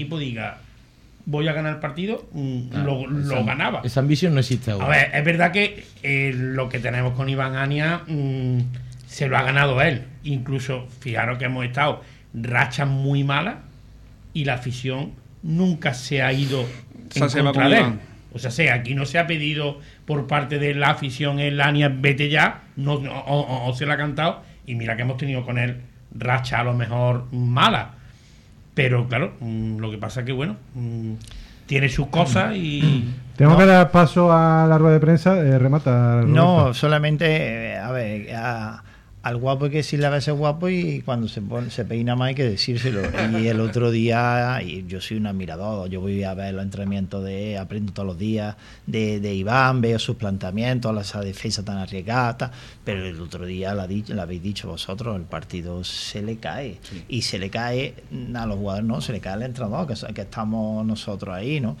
equipo diga voy a ganar el partido, lo ganaba. Esa ambición no existe ahora. A ver, es verdad que lo que tenemos con Iván Ania se lo ha ganado él. Incluso, fijaros que hemos estado rachas muy malas y la afición nunca se ha ido en contra de él. O sea, aquí no se ha pedido por parte de la afición el Ania vete ya, o se le ha cantado, y mira que hemos tenido con él rachas a lo mejor malas. Pero claro, lo que pasa es que bueno, tiene sus cosas y... Tengo que dar paso a la rueda de prensa. Remata, Roberto. No, solamente, a ver, al guapo hay que decirle a veces guapo, y cuando se peina más hay que decírselo. Y el otro día, y yo soy un admirador, yo voy a ver los entrenamientos aprendo todos los días de Iván, veo sus planteamientos, esa defensa tan arriesgada, pero el otro día la habéis dicho vosotros, el partido se le cae. Sí. Y se le cae a los jugadores, no, se le cae al entrenador, que estamos nosotros ahí, ¿no?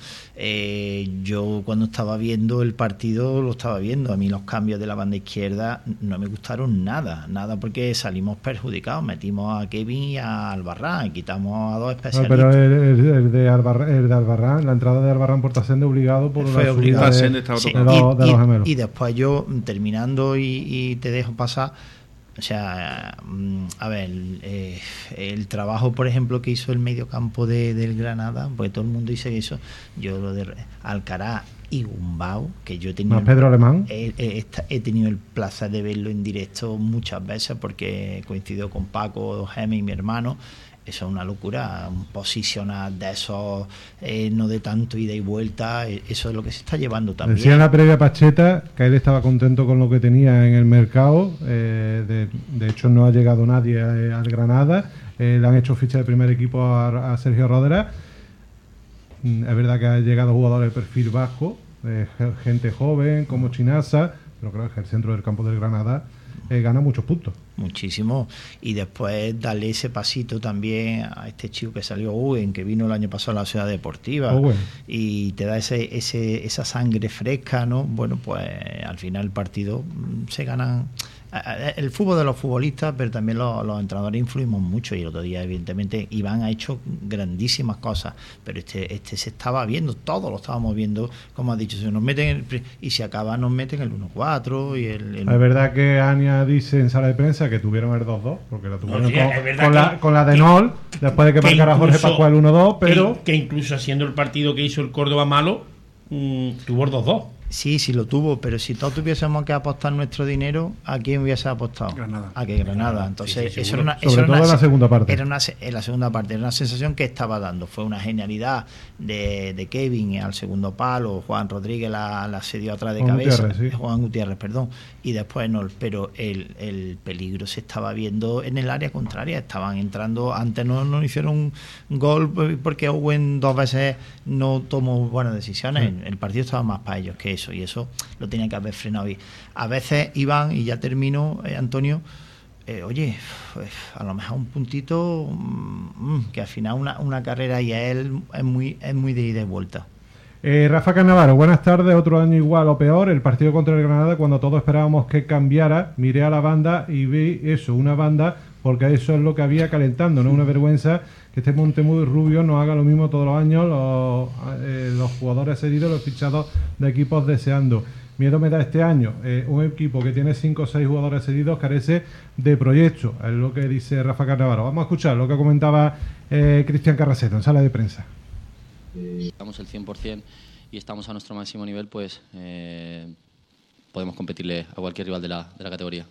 Yo cuando estaba viendo el partido, lo estaba viendo, a mí los cambios de la banda izquierda no me gustaron nada, porque salimos perjudicados, metimos a Kevin y a Albarrán, y quitamos a dos especialistas. No, pero el de Albarrán, la entrada de Albarrán por Tasende obligado por la subida de los gemelos. Y después yo, terminando y te dejo pasar, o sea, a ver, el trabajo, por ejemplo, que hizo el mediocampo del Granada, porque todo el mundo dice eso, yo lo de Alcaraz y Gumbau, que yo he tenido Pedro Alemán. He tenido el placer de verlo en directo muchas veces, porque coincidió con Paco Gémez, mi hermano. Eso es una locura, posicionar de esos, no de tanto ida y vuelta, eso es lo que se está llevando también. Decía en la previa Pacheta que él estaba contento con lo que tenía en el mercado, de hecho no ha llegado nadie al Granada, le han hecho ficha de primer equipo a Sergio Rodera. Es verdad que han llegado jugadores de perfil vasco, gente joven como Chinasa, pero creo que el centro del campo del Granada gana muchos puntos. Muchísimo. Y después darle ese pasito también a este chico que salió, Owen, que vino el año pasado a la Ciudad Deportiva, y te da esa sangre fresca, ¿no? Bueno, pues al final el partido se ganan. El fútbol de los futbolistas, pero también los entrenadores influimos mucho, y el otro día evidentemente Iván ha hecho grandísimas cosas, pero este se estaba viendo, todos lo estábamos viendo, como has dicho, se nos meten y si acaba nos meten el 1-4 y el... Es verdad que Ania dice en sala de prensa que tuvieron el 2-2, porque la tuvieron con la de Nol, después de que marcara Jorge Pascual el 1-2, pero... Que incluso haciendo el partido que hizo el Córdoba malo, tuvo el 2-2. Sí, lo tuvo, pero si todos tuviésemos que apostar nuestro dinero, ¿a quién hubiese apostado? Granada. A que Granada. Entonces, eso era sobre todo en la segunda parte. En la segunda parte, era una sensación que estaba dando. Fue una genialidad de Kevin al segundo palo, Juan Rodríguez la cedió atrás de cabeza. Juan Gutiérrez, perdón. Y después no, pero el peligro se estaba viendo en el área contraria. Estaban entrando, antes no hicieron un gol porque Owen 2 veces no tomó buenas decisiones. Sí. El partido estaba más para ellos que eso. Y eso lo tenía que haber frenado. Y a veces Iván, y ya termino, Antonio, oye, a lo mejor un puntito que al final una carrera y a él es muy de ida y vuelta. Rafa Cannavaro, buenas tardes. Otro año igual o peor, el partido contra el Granada, cuando todos esperábamos que cambiara, miré a la banda y vi eso, una banda, porque eso es lo que había calentando, no es una vergüenza que este Montemur Rubio no haga lo mismo todos los años, los jugadores cedidos, los fichados de equipos deseando. Miedo me da este año, un equipo que tiene 5 o 6 jugadores cedidos carece de proyecto, es lo que dice Rafa Cannavaro. Vamos a escuchar lo que comentaba Cristian Carracedo en sala de prensa. Estamos el 100% y estamos a nuestro máximo nivel, pues podemos competirle a cualquier rival de la categoría.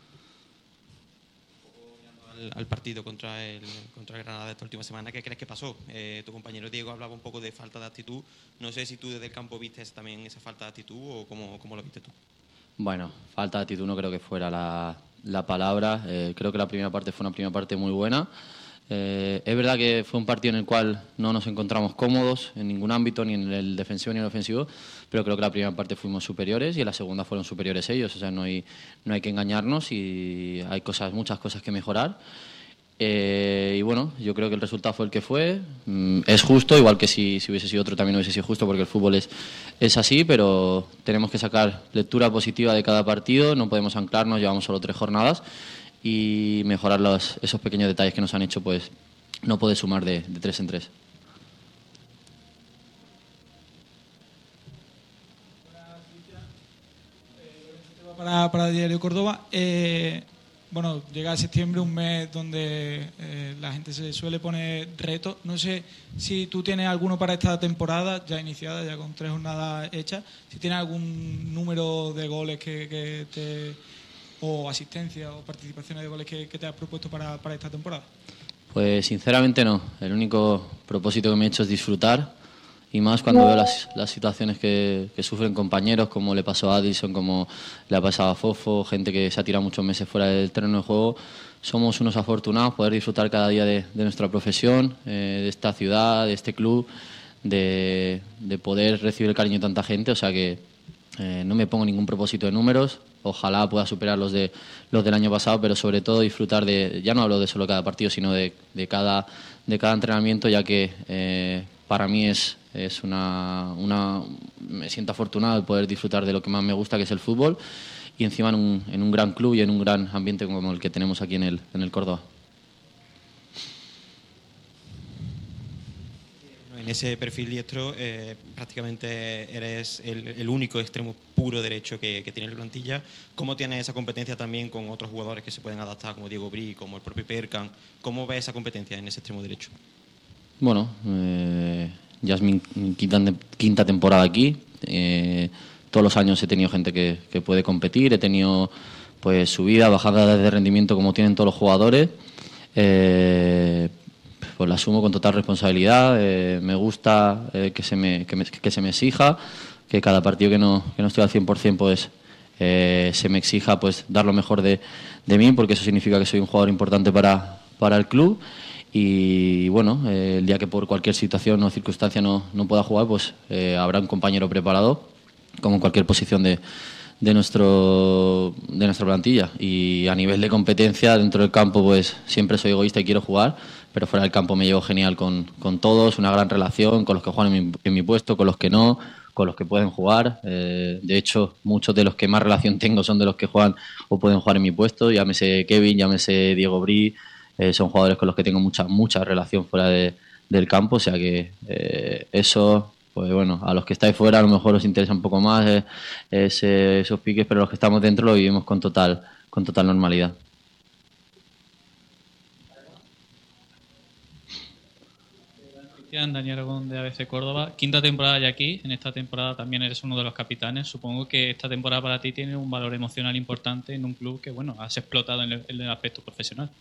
Al partido contra el Granada de esta última semana, ¿qué crees que pasó? Tu compañero Diego hablaba un poco de falta de actitud. No sé si tú desde el campo viste también esa falta de actitud o cómo lo viste tú. Bueno, falta de actitud no creo que fuera la palabra. Creo que la primera parte fue una primera parte muy buena. Es verdad que fue un partido en el cual no nos encontramos cómodos en ningún ámbito, ni en el defensivo ni en el ofensivo, pero creo que la primera parte fuimos superiores y en la segunda fueron superiores ellos. O sea, no hay que engañarnos y hay muchas cosas que mejorar. Y bueno, yo creo que el resultado fue el que fue. Es justo, igual que si hubiese sido otro también hubiese sido justo, porque el fútbol es así, pero tenemos que sacar lectura positiva de cada partido, no podemos anclarnos, llevamos solo 3 jornadas y mejorar esos pequeños detalles que nos han hecho pues no poder sumar de 3 en 3. Para Diario Córdoba. Bueno, llega septiembre, un mes donde la gente se suele poner retos. No sé si tú tienes alguno para esta temporada, ya iniciada, ya con 3 jornadas hechas. Si tienes algún número de goles o asistencia o participaciones de goles que te has propuesto para esta temporada. Pues sinceramente no. El único propósito que me he hecho es disfrutar. Y más cuando veo las situaciones que sufren compañeros, como le pasó a Addison, como le ha pasado a Fofo, gente que se ha tirado muchos meses fuera del terreno de juego. Somos unos afortunados poder disfrutar cada día de nuestra profesión, de esta ciudad, de este club, de poder recibir el cariño de tanta gente. O sea que no me pongo ningún propósito de números. Ojalá pueda superar los del año pasado, pero sobre todo disfrutar ya no hablo de solo cada partido, sino de cada entrenamiento, ya que para mí me siento afortunado de poder disfrutar de lo que más me gusta, que es el fútbol, y encima en un gran club y en un gran ambiente como el que tenemos aquí en el Córdoba. En ese perfil diestro prácticamente eres el único extremo puro derecho que tiene la plantilla. ¿Cómo tienes esa competencia también con otros jugadores que se pueden adaptar, como Diego Brí, como el propio Perkan? ¿Cómo ves esa competencia en ese extremo derecho? Bueno, ya es mi quinta temporada aquí. Todos los años he tenido gente que puede competir. He tenido pues subida, bajada de rendimiento como tienen todos los jugadores. Pues la asumo con total responsabilidad. Me gusta que se me exija, que cada partido que no estoy al 100% pues se me exija pues dar lo mejor de mí, porque eso significa que soy un jugador importante para el club. Y bueno, el día que por cualquier situación o circunstancia no pueda jugar, pues habrá un compañero preparado, como en cualquier posición de nuestra plantilla. Y a nivel de competencia dentro del campo, pues siempre soy egoísta y quiero jugar, pero fuera del campo me llevo genial con todos, una gran relación con los que juegan en mi puesto, con los que no, con los que pueden jugar. De hecho, muchos de los que más relación tengo son de los que juegan o pueden jugar en mi puesto. Llámese Kevin, llámese Diego Brí. Son jugadores con los que tengo mucha relación fuera del campo, o sea que eso, pues bueno, a los que estáis fuera a lo mejor os interesa un poco más esos piques, pero los que estamos dentro lo vivimos con total normalidad. Dani Aragón, de ABC Córdoba. Quinta temporada ya aquí. En esta temporada también eres uno de los capitanes. Supongo que esta temporada para ti tiene un valor emocional importante en un club que, bueno, has explotado en el aspecto profesional.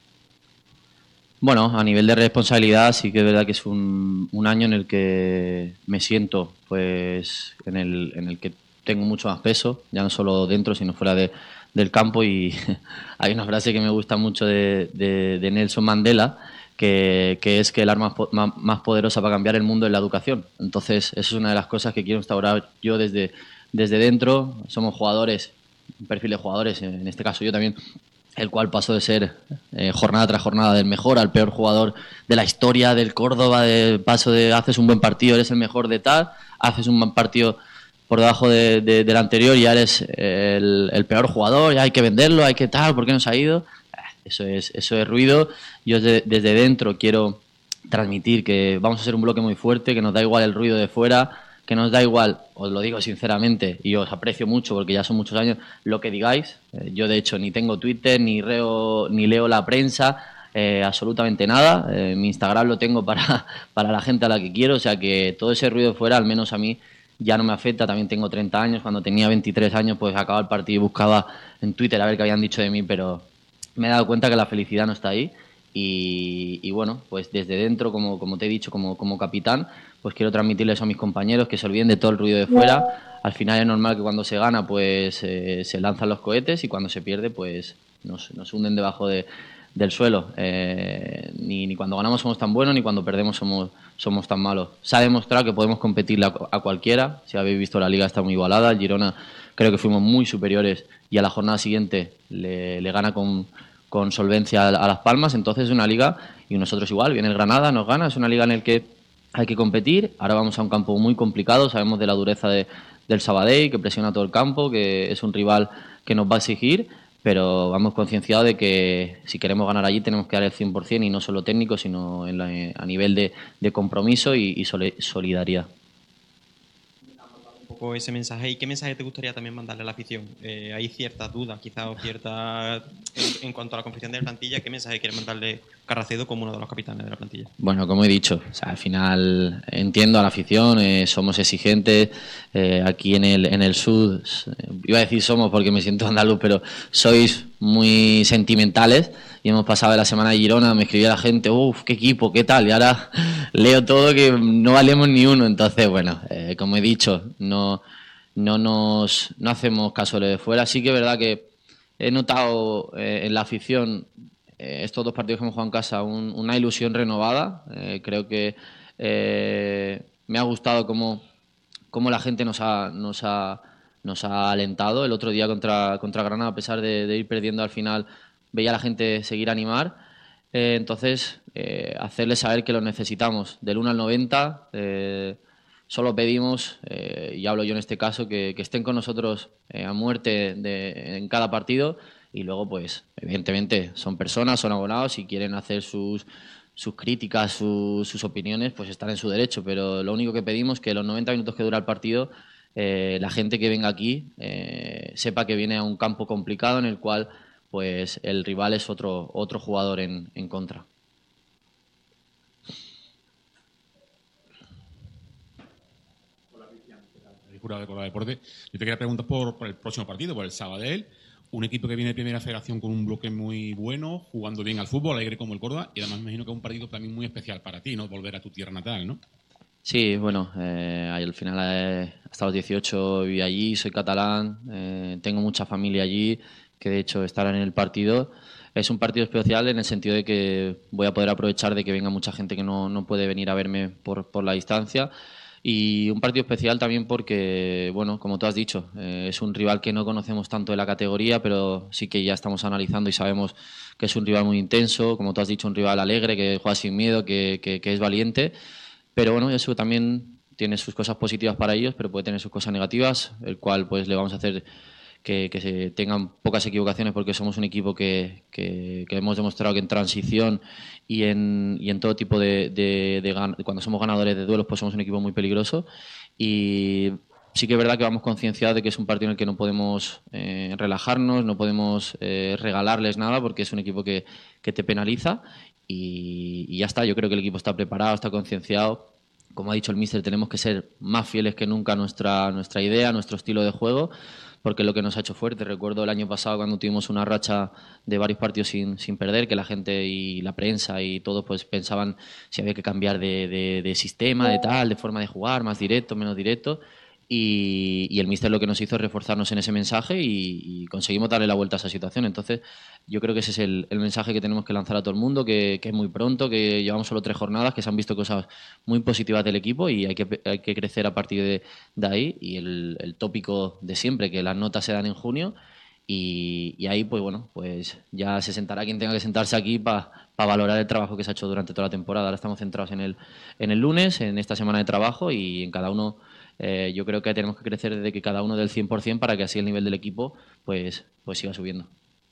Bueno, a nivel de responsabilidad sí que es verdad que es un año en el que me siento pues en el que tengo mucho más peso, ya no solo dentro sino fuera del campo. Y hay una frase que me gusta mucho de Nelson Mandela, que es que el arma más poderosa para cambiar el mundo es la educación. Entonces eso es una de las cosas que quiero instaurar yo desde dentro. Somos jugadores, un perfil de jugadores, en este caso yo también, el cual pasó de ser jornada tras jornada del mejor al peor jugador de la historia del Córdoba. Paso de haces un buen partido, eres el mejor de tal, haces un buen partido por debajo del anterior y ya eres el peor jugador, ya hay que venderlo, hay que tal, ¿por qué no se ha ido? Eso es ruido. Yo desde dentro quiero transmitir que vamos a ser un bloque muy fuerte, que nos da igual el ruido de fuera, que nos da igual, os lo digo sinceramente, y os aprecio mucho porque ya son muchos años, lo que digáis. Yo de hecho ni tengo Twitter, ni leo la prensa, absolutamente nada. Mi Instagram lo tengo para la gente a la que quiero, o sea que todo ese ruido de fuera, al menos a mí, ya no me afecta. También tengo 30 años, cuando tenía 23 años pues acababa el partido y buscaba en Twitter a ver qué habían dicho de mí, pero me he dado cuenta que la felicidad no está ahí. Y bueno, pues desde dentro, como te he dicho, como capitán, pues quiero transmitirles a mis compañeros que se olviden de todo el ruido de fuera. Al final es normal que cuando se gana pues se lanzan los cohetes, y cuando se pierde pues nos hunden debajo del suelo. Ni cuando ganamos somos tan buenos, ni cuando perdemos somos tan malos. Se ha demostrado que podemos competirle a cualquiera. Si habéis visto, la liga está muy igualada. El Girona creo que fuimos muy superiores y a la jornada siguiente le gana con solvencia a Las Palmas. Entonces es una liga, y nosotros igual, viene el Granada, nos gana, es una liga en la que hay que competir. Ahora vamos a un campo muy complicado, sabemos de la dureza del Sabadell, que presiona todo el campo, que es un rival que nos va a exigir, pero vamos concienciados de que si queremos ganar allí tenemos que dar el 100%, y no solo técnico, sino a nivel de compromiso y solidaridad. poco ese mensaje y qué mensaje te gustaría también mandarle a la afición. Hay ciertas dudas, quizás, o ciertas en cuanto a la confección de la plantilla. ¿Qué mensaje quieres mandarle Carracedo como uno de los capitanes de la plantilla? Bueno, como he dicho, o sea, al final entiendo a la afición, somos exigentes. Aquí en el sur, iba a decir somos porque me siento andaluz, pero sois muy sentimentales. Y hemos pasado de la semana de Girona, me escribía la gente, uff, qué equipo, qué tal, y ahora leo todo que no valemos ni uno. Entonces, bueno, como he dicho, no hacemos caso de fuera. Sí que es verdad que he notado en la afición estos 2 partidos que hemos jugado en casa una ilusión renovada. Creo que me ha gustado cómo la gente nos ha alentado. El otro día contra Granada, a pesar de ir perdiendo al final, veía a la gente seguir animar. Entonces, hacerles saber que los necesitamos. Del 1 al 90, solo pedimos, y hablo yo en este caso, que estén con nosotros a muerte en cada partido. Y luego, pues, evidentemente, son personas, son abonados y quieren hacer sus críticas, sus opiniones, pues están en su derecho. Pero lo único que pedimos es que los 90 minutos que dura el partido, la gente que venga aquí sepa que viene a un campo complicado en el cual pues el rival es otro jugador en contra. Hola, Cristian. ¿Qué tal? El jurado de Córdoba Deporte. Yo te quería preguntar por el próximo partido, por el Sabadell. Un equipo que viene de primera federación con un bloque muy bueno, jugando bien al fútbol, alegre como el Córdoba, y además me imagino que es un partido también muy especial para ti, ¿no? Volver a tu tierra natal, ¿no? Sí, bueno, al final hasta los 18 viví allí, soy catalán, tengo mucha familia allí, que de hecho estarán en el partido. Es un partido especial en el sentido de que voy a poder aprovechar de que venga mucha gente que no puede venir a verme por la distancia. Y un partido especial también porque, bueno, como tú has dicho, es un rival que no conocemos tanto de la categoría, pero sí que ya estamos analizando y sabemos que es un rival muy intenso, como tú has dicho, un rival alegre, que juega sin miedo, que es valiente. Pero bueno, eso también tiene sus cosas positivas para ellos, pero puede tener sus cosas negativas, el cual pues le vamos a hacer que se tengan pocas equivocaciones, porque somos un equipo que hemos demostrado que en transición y en todo tipo cuando somos ganadores de duelos, pues somos un equipo muy peligroso. Y sí que es verdad que vamos concienciados de que es un partido en el que no podemos relajarnos, no podemos regalarles nada, porque es un equipo que te penaliza. Y ya está, yo creo que el equipo está preparado, está concienciado. Como ha dicho el míster, tenemos que ser más fieles que nunca a nuestra idea, a nuestro estilo de juego, porque es lo que nos ha hecho fuerte. Recuerdo el año pasado cuando tuvimos una racha de varios partidos sin perder, que la gente y la prensa y todos pues pensaban si había que cambiar de sistema, de forma de jugar, más directo, menos directo. Y el míster lo que nos hizo es reforzarnos en ese mensaje y conseguimos darle la vuelta a esa situación. Entonces yo creo que ese es el mensaje que tenemos que lanzar a todo el mundo, que es muy pronto, que llevamos solo 3 jornadas, que se han visto cosas muy positivas del equipo y hay que crecer a partir de ahí. Y el tópico de siempre, que las notas se dan en junio y ahí pues bueno, pues ya se sentará quien tenga que sentarse aquí para valorar el trabajo que se ha hecho durante toda la temporada. Ahora estamos centrados en el lunes, en esta semana de trabajo, y en cada uno. Yo creo que tenemos que crecer desde que cada uno del 100% para que así el nivel del equipo pues siga subiendo.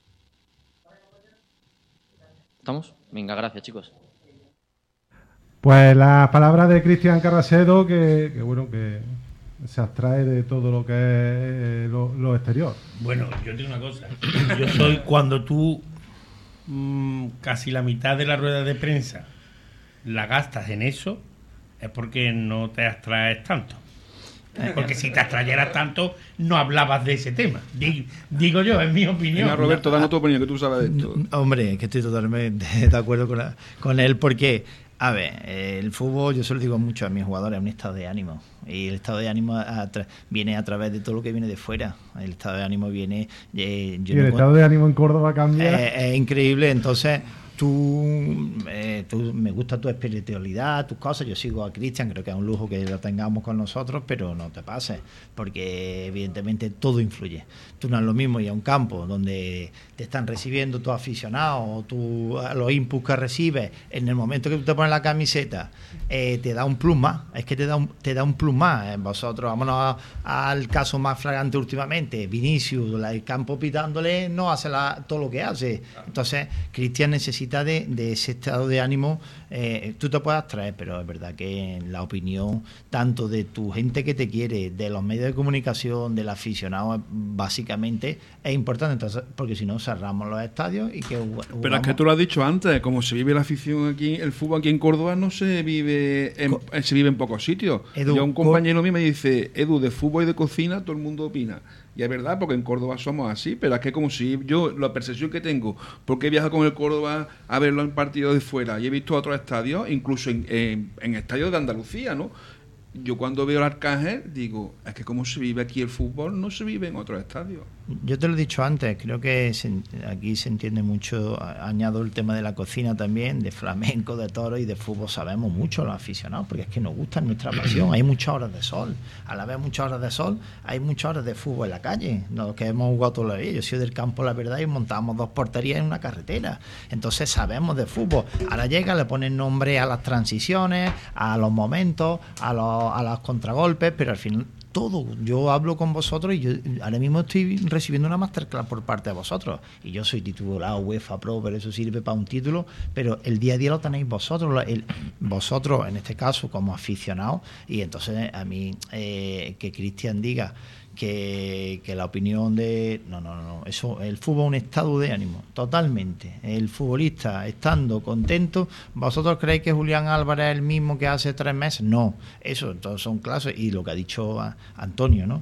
¿Estamos? Venga, gracias, chicos. Pues las palabras de Cristian Carracedo, que bueno, que se abstrae de todo lo que es lo exterior. Bueno, yo digo una cosa. Yo soy, cuando tú casi la mitad de la rueda de prensa la gastas en eso, es porque no te abstraes tanto. Porque si te abstrayeras tanto, no hablabas de ese tema. Digo yo, es mi opinión. Venga, Roberto, danos tu opinión, que tú sabes de esto. Hombre, que estoy totalmente de acuerdo con él, porque, a ver, el fútbol, yo se lo digo mucho a mis jugadores, es un estado de ánimo. Y el estado de ánimo viene a través de todo lo que viene de fuera. El estado de ánimo viene... y el estado de ánimo en Córdoba cambia. Es increíble, entonces... Tú me gusta tu espiritualidad, tus cosas. Yo sigo a Cristian, creo que es un lujo que lo tengamos con nosotros, pero no te pases, porque evidentemente todo influye. Tú no es lo mismo ir a un campo donde te están recibiendo tus aficionados, los inputs que recibes, en el momento que tú te pones la camiseta, te da un plus más, es que te da un plus más. Vosotros, vámonos al caso más flagrante últimamente, Vinicius, el campo pitándole, no hace todo lo que hace. Entonces, Cristian necesita necesita de ese estado de ánimo. Tú te puedes abstraer, pero es verdad que la opinión tanto de tu gente que te quiere, de los medios de comunicación, del aficionado, básicamente es importante. Entonces, porque si no cerramos los estadios y que jugamos. Pero es que tú lo has dicho antes, como se vive la afición aquí, el fútbol aquí en Córdoba no se vive en pocos sitios. Edu, Yo, un compañero mío me dice, Edu, de fútbol y de cocina todo el mundo opina. Y es verdad, porque en Córdoba somos así, pero es que como si yo, la percepción que tengo, porque he viajado con el Córdoba a verlo en partidos de fuera y he visto otros estadios, incluso en estadios de Andalucía, ¿no? Yo cuando veo el Arcángel digo, es que como se vive aquí el fútbol, no se vive en otros estadios. Yo te lo he dicho antes, creo que aquí se entiende mucho, añado el tema de la cocina también, de flamenco, de toro y de fútbol sabemos mucho los aficionados, porque es que nos gusta nuestra pasión, hay muchas horas de sol, a la vez muchas horas de sol, hay muchas horas de fútbol en la calle, los que hemos jugado todos los días, yo soy del campo, la verdad, y montamos 2 porterías en una carretera, entonces sabemos de fútbol, ahora llega, le ponen nombre a las transiciones, a los momentos, a los contragolpes, pero al final todo, yo hablo con vosotros y yo ahora mismo estoy recibiendo una masterclass por parte de vosotros y yo soy titulado UEFA Pro, pero eso sirve para un título, pero el día a día lo tenéis vosotros, vosotros en este caso como aficionados, y entonces a mí que Cristian diga que la opinión de... No, eso, el fútbol es un estado de ánimo, totalmente. El futbolista estando contento, ¿vosotros creéis que Julián Álvarez es el mismo que hace 3 meses? No, eso, entonces son clases, y lo que ha dicho Antonio, ¿no?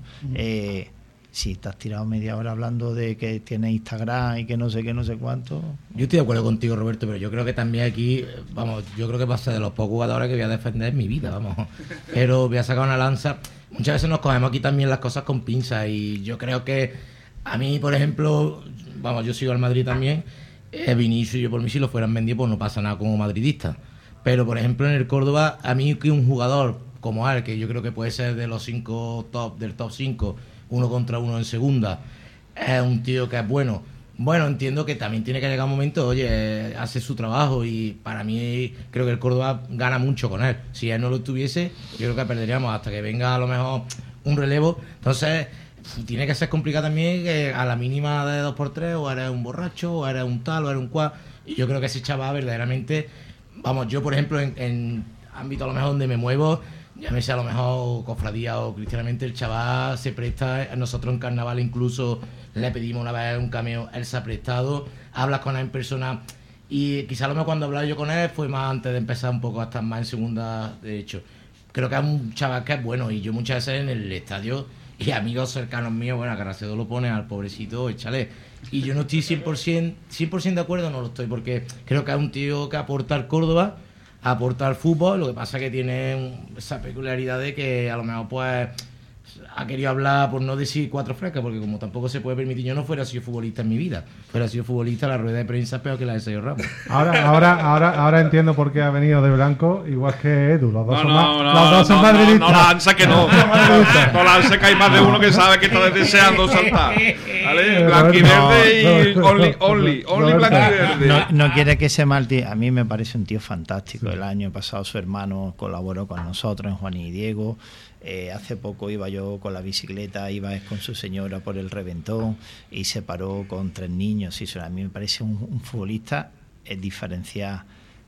Si estás tirado media hora hablando de que tiene Instagram y que no sé qué, no sé cuánto... Yo estoy de acuerdo contigo, Roberto, pero yo creo que también aquí, vamos, yo creo que va a ser de los pocos jugadores que voy a defender en mi vida, vamos. Pero voy a sacar una lanza. Muchas veces nos cogemos aquí también las cosas con pinzas y yo creo que a mí, por ejemplo, vamos, yo sigo al Madrid también, Vinicius y yo por mí si lo fueran vendido pues no pasa nada como madridista. Pero, por ejemplo, en el Córdoba, a mí que un jugador como Al, que yo creo que puede ser de los 5 top, del top 5, 1 contra 1 en segunda, es un tío que es bueno. Bueno, entiendo que también tiene que llegar un momento, oye, hace su trabajo y para mí creo que el Córdoba gana mucho con él. Si él no lo tuviese, yo creo que perderíamos hasta que venga a lo mejor un relevo. Entonces, tiene que ser complicado también que a la mínima de 2x3 o eres un borracho, o eres un tal, o eres un cual. Y yo creo que ese chaval verdaderamente, vamos, yo por ejemplo en ámbito a lo mejor donde me muevo, llámese a lo mejor cofradía o cristianamente, el chaval se presta, nosotros en carnaval incluso le pedimos una vez un cameo, él se ha prestado, hablas con él en persona y quizá a lo mejor cuando hablaba yo con él fue más antes de empezar un poco a estar más en segunda, de hecho. Creo que es un chaval que es bueno y yo muchas veces en el estadio y amigos cercanos míos, bueno, a Caracedo lo pone al pobrecito, échale. Y yo no estoy 100% de acuerdo, no lo estoy, porque creo que es un tío que aporta al Córdoba, aporta al fútbol, lo que pasa es que tiene esa peculiaridad de que a lo mejor pues ha querido hablar, por no decir 4 frescas, porque como tampoco se puede permitir, yo no fuera sido futbolista en mi vida, fuera sido futbolista, la rueda de prensa es peor que la de Sergio Ramos. Ahora entiendo por qué ha venido de blanco, igual que Edu, los dos son madridistas. No lanza que no lanza que hay más de uno que sabe que está deseando saltar. ¿Vale? Blanquiverde y only blanquiverde. No quiere que se malte. A mí me parece un tío fantástico. El año pasado su hermano colaboró con nosotros en Juan y Diego. Hace poco iba yo con la bicicleta, iba con su señora por el Reventón y se paró con 3 niños. Y a mí me parece un futbolista diferenciado,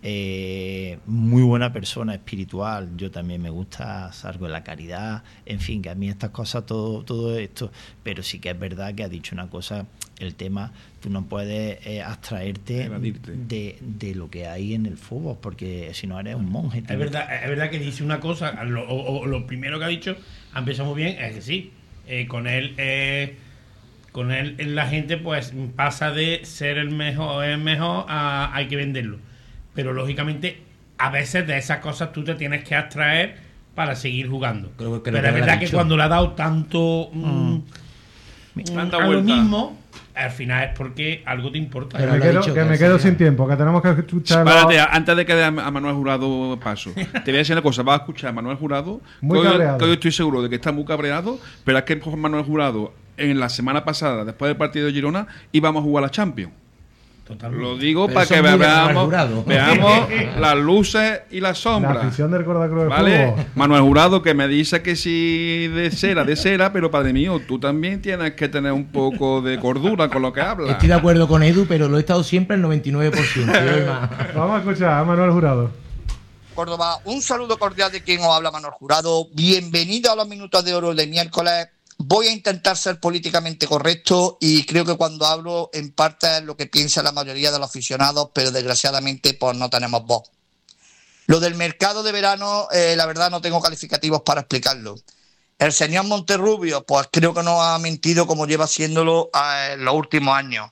muy buena persona, espiritual. Yo también me gusta, salgo en la caridad, en fin, que a mí estas cosas, todo esto, pero sí que es verdad que ha dicho una cosa, el tema, tú no puedes abstraerte de lo que hay en el fútbol, porque si no eres un monje. Es verdad que dice una cosa, lo primero que ha dicho, ha empezado muy bien, es que sí, con él la gente pues pasa de ser el mejor a hay que venderlo. Pero lógicamente a veces de esas cosas tú te tienes que abstraer para seguir jugando. Pero es verdad que cuando le ha dado tanto a lo mismo, al final es porque algo te importa. Que me quedo sin tiempo, que tenemos que escuchar. Espérate, antes de que dé a Manuel Jurado paso, te voy a decir una cosa, vas a escuchar a Manuel Jurado, muy cabreado. Que yo estoy seguro de que está muy cabreado, pero es que Manuel Jurado en la semana pasada, después del partido de Girona, íbamos a jugar a la Champions. Totalmente. Lo digo Pero para eso que es muy de Manuel veamos Jurado. las luces y las La sombras. afición del Corda Cruz de ¿Vale? Fútbol. Manuel Jurado, que me dice que sí de cera, pero padre mío, tú también tienes que tener un poco de cordura con lo que hablas. Estoy de acuerdo con Edu, pero lo he estado siempre el 99%. y hoy más. Vamos a escuchar a Manuel Jurado. Córdoba, un saludo cordial de quien os habla, Manuel Jurado. Bienvenido a los Minutos de Oro de miércoles. Voy a intentar ser políticamente correcto y creo que cuando hablo en parte es lo que piensa la mayoría de los aficionados, pero desgraciadamente pues no tenemos voz. Lo del mercado de verano, la verdad no tengo calificativos para explicarlo. El señor Monterrubio, pues creo que no ha mentido como lleva haciéndolo en los últimos años.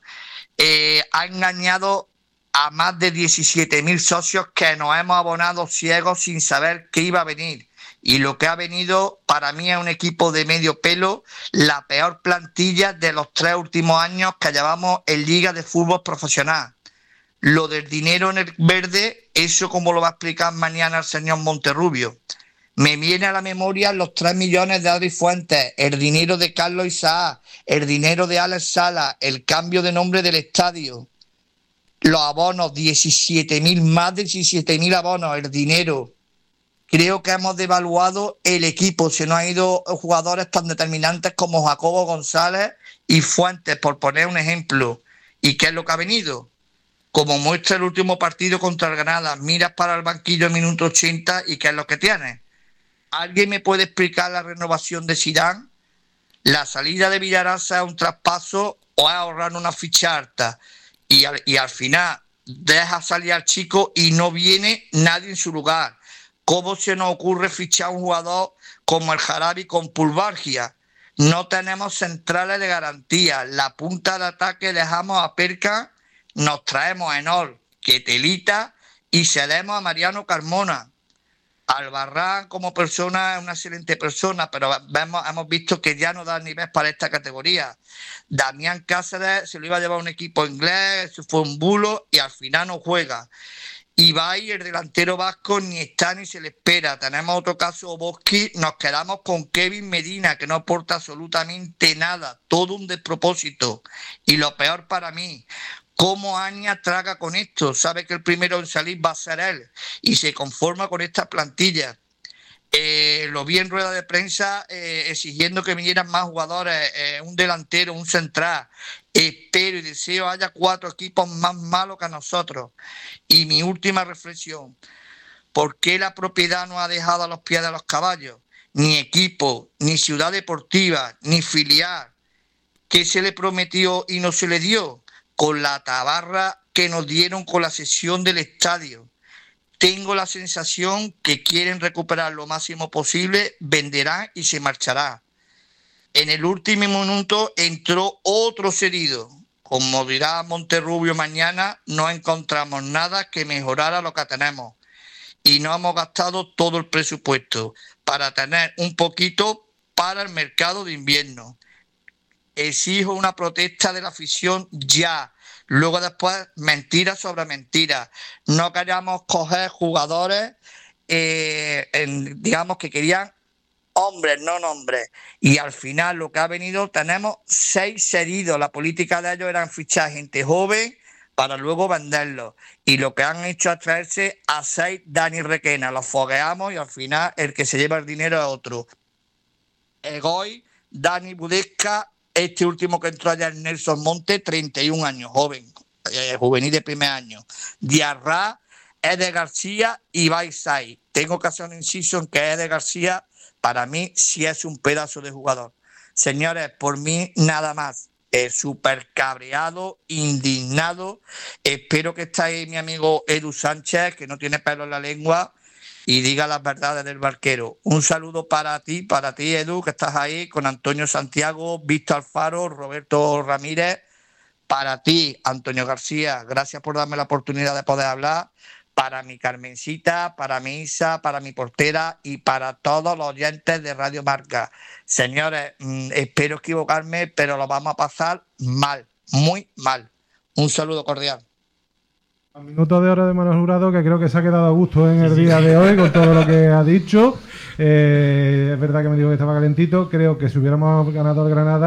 Ha engañado a más de 17.000 socios que nos hemos abonado ciegos sin saber qué iba a venir. Y lo que ha venido para mí es un equipo de medio pelo, la peor plantilla de los 3 últimos años que llevamos en Liga de Fútbol Profesional. Lo del dinero en el verde, eso como lo va a explicar mañana el señor Monterrubio. Me viene a la memoria los 3 millones de Adri Fuentes, el dinero de Carlos Isaac, el dinero de Alex Sala, el cambio de nombre del estadio, los abonos, 17.000, más de 17.000 abonos, el dinero. Creo que hemos devaluado el equipo. Se nos han ido jugadores tan determinantes como Jacobo González y Fuentes, por poner un ejemplo. ¿Y qué es lo que ha venido? Como muestra el último partido contra el Granada, miras para el banquillo en minuto 80 y ¿qué es lo que tienes? ¿Alguien me puede explicar la renovación de Zidane? ¿La salida de Villarasa es un traspaso o es ahorrar una ficha alta? Y al final deja salir al chico y no viene nadie en su lugar. ¿Cómo se nos ocurre fichar a un jugador como el Jarabi con Pulvargia? No tenemos centrales de garantía. La punta de ataque dejamos a Perca, nos traemos a Enol, Quetelita y cedemos a Mariano Carmona. Albarrán como persona es una excelente persona, pero hemos visto que ya no da nivel para esta categoría. Damián Cáceres se lo iba a llevar a un equipo inglés, eso fue un bulo y al final no juega. Ibai, el delantero vasco, ni está ni se le espera. Tenemos otro caso, Oboski, nos quedamos con Kevin Medina, que no aporta absolutamente nada, todo un despropósito. Y lo peor para mí, ¿cómo Aña traga con esto? Sabe que el primero en salir va a ser él y se conforma con esta plantilla. Lo vi en rueda de prensa exigiendo que vinieran más jugadores, un delantero, un central. Espero y deseo haya 4 equipos más malos que nosotros. Y mi última reflexión, ¿por qué la propiedad no ha dejado a los pies de los caballos? Ni equipo, ni ciudad deportiva, ni filial. ¿Qué se le prometió y no se le dio? Con la tabarra que nos dieron con la cesión del estadio. Tengo la sensación que quieren recuperar lo máximo posible, venderán y se marchará. En el último minuto entró otro cedido. Como dirá Monterrubio mañana, no encontramos nada que mejorara lo que tenemos. Y no hemos gastado todo el presupuesto para tener un poquito para el mercado de invierno. Exijo una protesta de la afición ya. Luego después, mentiras sobre mentiras. No queríamos coger jugadores, digamos que querían hombres, no nombres. Y al final lo que ha venido, tenemos 6 cedidos. La política de ellos era fichar gente joven para luego venderlos. Y lo que han hecho es traerse a 6 Dani Requena. Los fogueamos y al final el que se lleva el dinero es otro. Egoy, Dani Budesca, este último que entró allá en Nelson Monte, 31 años, joven, juvenil de primer año. Diarra, Eder García y Baisai. Tengo que hacer un inciso en que Eder García, para mí, sí es un pedazo de jugador. Señores, por mí, nada más. Súper cabreado, indignado. Espero que esté ahí mi amigo Edu Sánchez, que no tiene pelo en la lengua, y diga las verdades del barquero. Un saludo para ti, Edu, que estás ahí, con Antonio Santiago, Víctor Alfaro, Roberto Ramírez. Para ti, Antonio García, gracias por darme la oportunidad de poder hablar. Para mi Carmencita, para mi Isa, para mi portera y para todos los oyentes de Radio Marca. Señores, espero equivocarme, pero lo vamos a pasar mal, muy mal. Un saludo cordial. Minuto de oro de Manuel Jurado, que creo que se ha quedado a gusto en el día de hoy con todo lo que ha dicho. Es verdad que me dijo que estaba calentito. Creo que si hubiéramos ganado el Granada,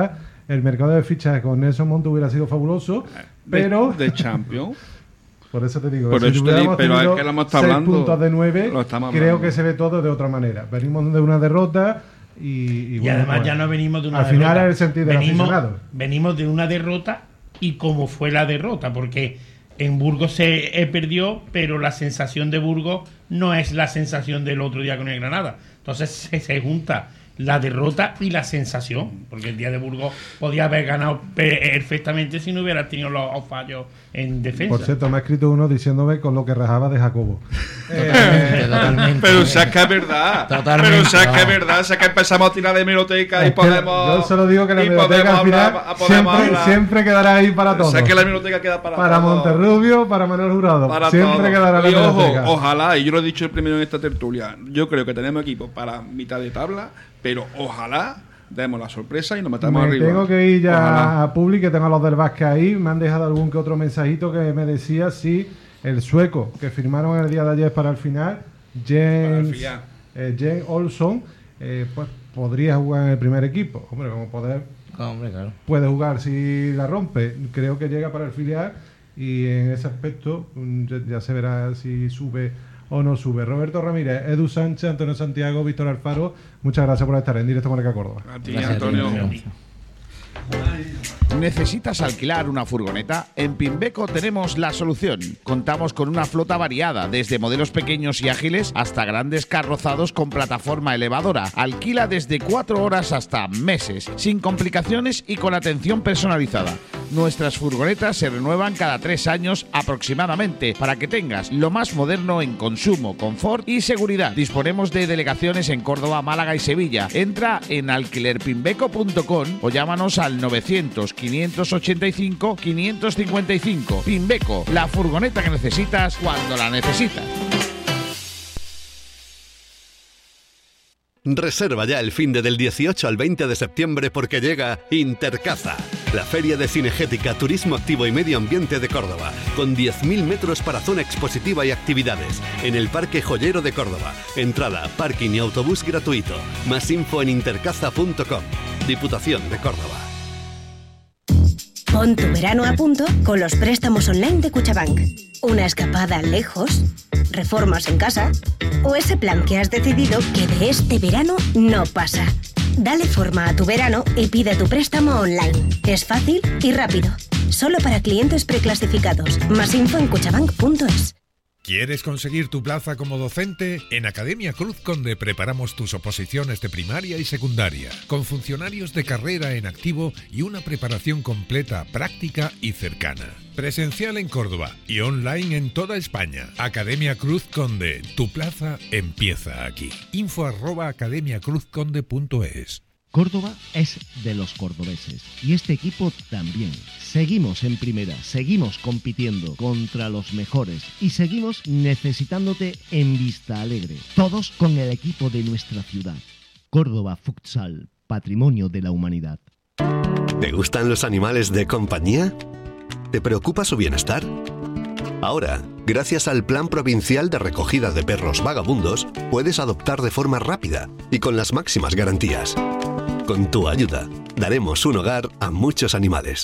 el mercado de fichajes con Nelson Monte hubiera sido fabuloso, pero... De Champions. Por eso te digo, Por si eso te digo, pero es que lo hemos estado 6 hablando, puntos de 9, lo estamos creo hablando. que se ve todo de otra manera. Venimos de una derrota y bueno, además pues, ya no venimos de una al derrota. final es el sentido del aficionado. Venimos de una derrota y cómo fue la derrota, porque en Burgos se perdió, pero la sensación de Burgos no es la sensación del otro día con el Granada. Entonces se junta la derrota y la sensación, porque el día de Burgos podía haber ganado perfectamente si no hubiera tenido los fallos en defensa. Por cierto, me ha escrito uno diciéndome con lo que rajaba de Jacobo. Totalmente. Pero o sea, que es verdad. Totalmente. Pero o sea, que es verdad. O sea, que empezamos a tirar de hemeroteca y Es que podemos... yo solo digo que la y biblioteca al final podemos hablar. siempre quedará ahí para O todos. sea, que la biblioteca queda para Para todos. Monterrubio, para Manuel Jurado. Para siempre todos. quedará la Y ojo, biblioteca. ojalá, y yo lo he dicho el primero en esta tertulia, yo creo que tenemos equipo para mitad de tabla, pero ojalá demos la sorpresa y nos metamos Me arriba. tengo que ir ya Ojalá. a Publi, que tengo a los del Vázquez ahí. Me han dejado algún que otro mensajito que me decía si el sueco que firmaron el día de ayer para el final, James Olson, pues podría jugar en el primer equipo. Hombre, como Claro. puede jugar si la rompe. Creo que llega para el filial y en ese aspecto ya se verá si sube o no sube. Roberto Ramírez, Edu Sánchez, Antonio Santiago, Víctor Alfaro, muchas gracias por estar en directo con el Córdoba. A ti, Gracias, Antonio. Antonio. ¿Necesitas alquilar una furgoneta? En Pimbeco tenemos la solución. Contamos con una flota variada, desde modelos pequeños y ágiles hasta grandes carrozados con plataforma elevadora. Alquila desde 4 horas hasta meses, sin complicaciones y con atención personalizada. Nuestras furgonetas se renuevan cada 3 años aproximadamente para que tengas lo más moderno en consumo, confort y seguridad. Disponemos de delegaciones en Córdoba, Málaga y Sevilla. Entra en alquilerpimbeco.com o llámanos al 900-585-555. Pimbeco, la furgoneta que necesitas cuando la necesitas. Reserva ya el finde del 18 al 20 de septiembre porque llega Intercaza, la feria de cinegética, turismo activo y medio ambiente de Córdoba, con 10.000 metros para zona expositiva y actividades, en el Parque Joyero de Córdoba. Entrada, parking y autobús gratuito. Más info en intercaza.com. Diputación de Córdoba. Pon tu verano a punto con los préstamos online de Cuchabank. Una escapada lejos, reformas en casa o ese plan que has decidido que de este verano no pasa. Dale forma a tu verano y pide tu préstamo online. Es fácil y rápido. Solo para clientes preclasificados. Más info en cuchabank.es. ¿Quieres conseguir tu plaza como docente? En Academia Cruz Conde preparamos tus oposiciones de primaria y secundaria, con funcionarios de carrera en activo y una preparación completa, práctica y cercana. Presencial en Córdoba y online en toda España. Academia Cruz Conde, tu plaza empieza aquí. info@academiacruzconde.es. Córdoba es de los cordobeses y este equipo también. Seguimos en primera, seguimos compitiendo contra los mejores y seguimos necesitándote en Vista Alegre. Todos con el equipo de nuestra ciudad. Córdoba Futsal, patrimonio de la humanidad. ¿Te gustan los animales de compañía? ¿Te preocupa su bienestar? Ahora, gracias al Plan Provincial de Recogida de Perros Vagabundos, puedes adoptar de forma rápida y con las máximas garantías. Con tu ayuda, daremos un hogar a muchos animales.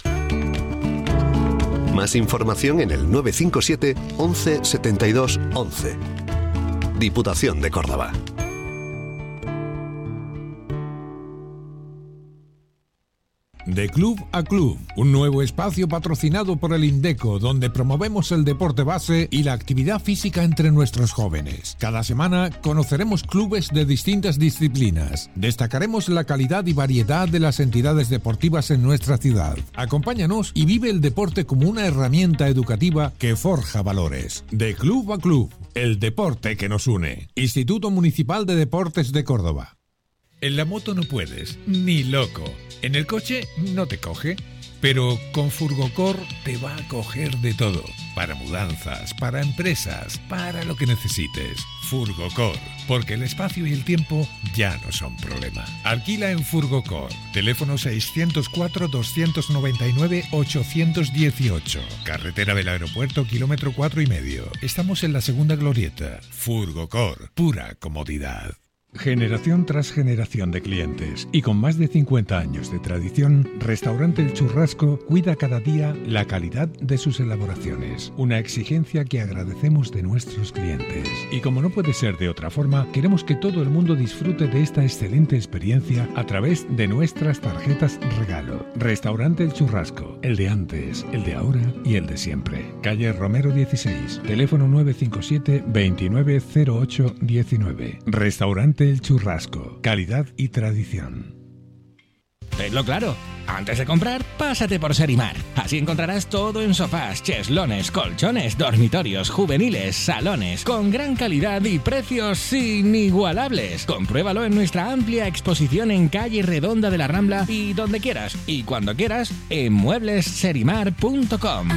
Más información en el 957 11 72 11. Diputación de Córdoba. De Club a Club, un nuevo espacio patrocinado por el Indeco, donde promovemos el deporte base y la actividad física entre nuestros jóvenes. Cada semana conoceremos clubes de distintas disciplinas. Destacaremos la calidad y variedad de las entidades deportivas en nuestra ciudad. Acompáñanos y vive el deporte como una herramienta educativa que forja valores. De Club a Club, el deporte que nos une. Instituto Municipal de Deportes de Córdoba. En la moto no puedes, ni loco. En el coche no te coge, pero con Furgocor te va a coger de todo. Para mudanzas, para empresas, para lo que necesites. Furgocor, porque el espacio y el tiempo ya no son problema. Alquila en Furgocor. Teléfono 604-299-818. Carretera del Aeropuerto, kilómetro 4,5. Estamos en la segunda glorieta. Furgocor, pura comodidad. Generación tras generación de clientes y con más de 50 años de tradición, Restaurante El Churrasco cuida cada día la calidad de sus elaboraciones, una exigencia que agradecemos de nuestros clientes. Y como no puede ser de otra forma, queremos que todo el mundo disfrute de esta excelente experiencia a través de nuestras tarjetas regalo. Restaurante El Churrasco, el de antes, el de ahora y el de siempre. Calle Romero 16, teléfono 957 2908 19. Restaurante El Churrasco, calidad y tradición. Tenlo claro, antes de comprar, pásate por Serimar. Así encontrarás todo en sofás, cheslones, colchones, dormitorios, juveniles, salones, con gran calidad y precios inigualables. Compruébalo en nuestra amplia exposición en calle Redonda de la Rambla y donde quieras y cuando quieras en mueblesserimar.com.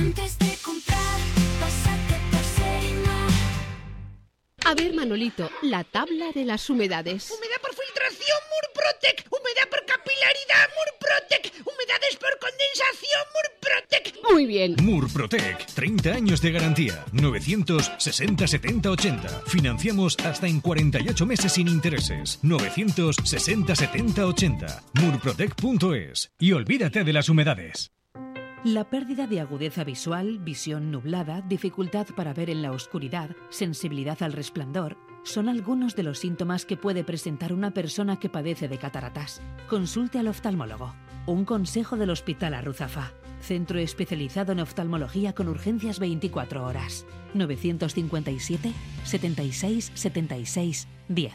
A ver, Manolito, la tabla de las humedades. Humedad por filtración, Murprotec. Humedad por capilaridad, Murprotec. Humedades por condensación, Murprotec. Muy bien. Murprotec, 30 años de garantía. 960 70 80. Financiamos hasta en 48 meses sin intereses. 960 70 80. Murprotec.es. Y olvídate de las humedades. La pérdida de agudeza visual, visión nublada, dificultad para ver en la oscuridad, sensibilidad al resplandor, son algunos de los síntomas que puede presentar una persona que padece de cataratas. Consulte al oftalmólogo. Un consejo del Hospital Arruzafa. Centro especializado en oftalmología con urgencias 24 horas. 957 76 76 10.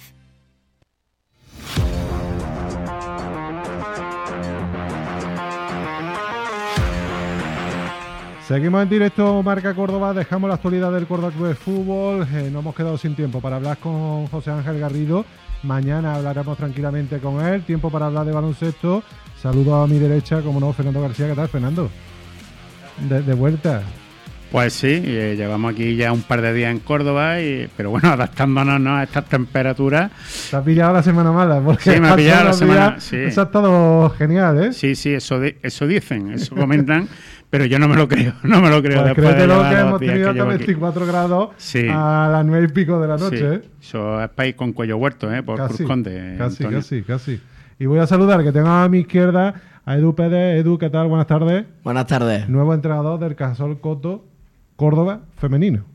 Seguimos en directo Marca Córdoba, dejamos la actualidad del Córdoba Club de Fútbol, no hemos quedado sin tiempo para hablar con José Ángel Garrido, mañana hablaremos tranquilamente con él, tiempo para hablar de baloncesto. Saludo a mi derecha, como no, Fernando García. ¿Qué tal, Fernando? De vuelta. Pues sí, llevamos aquí ya un par de días en Córdoba, pero bueno, adaptándonos, ¿no?, a estas temperaturas. ¿Te has pillado la semana mala? Porque sí, me ha pillado la semana. Sí. Eso ha estado genial, ¿eh? Sí, eso dicen, eso comentan, pero yo no me lo creo, Pues créetelo que hemos tenido hasta 24 grados a las 9 y pico de la noche, sí. ¿eh? Eso es país con cuello huerto, por casi, Cruz Conde. Casi. Y voy a saludar, que tengo a mi izquierda a Edu Pérez. Edu, ¿qué tal? Buenas tardes. Buenas tardes. Nuevo entrenador del Cajasol Coto Córdoba femenino.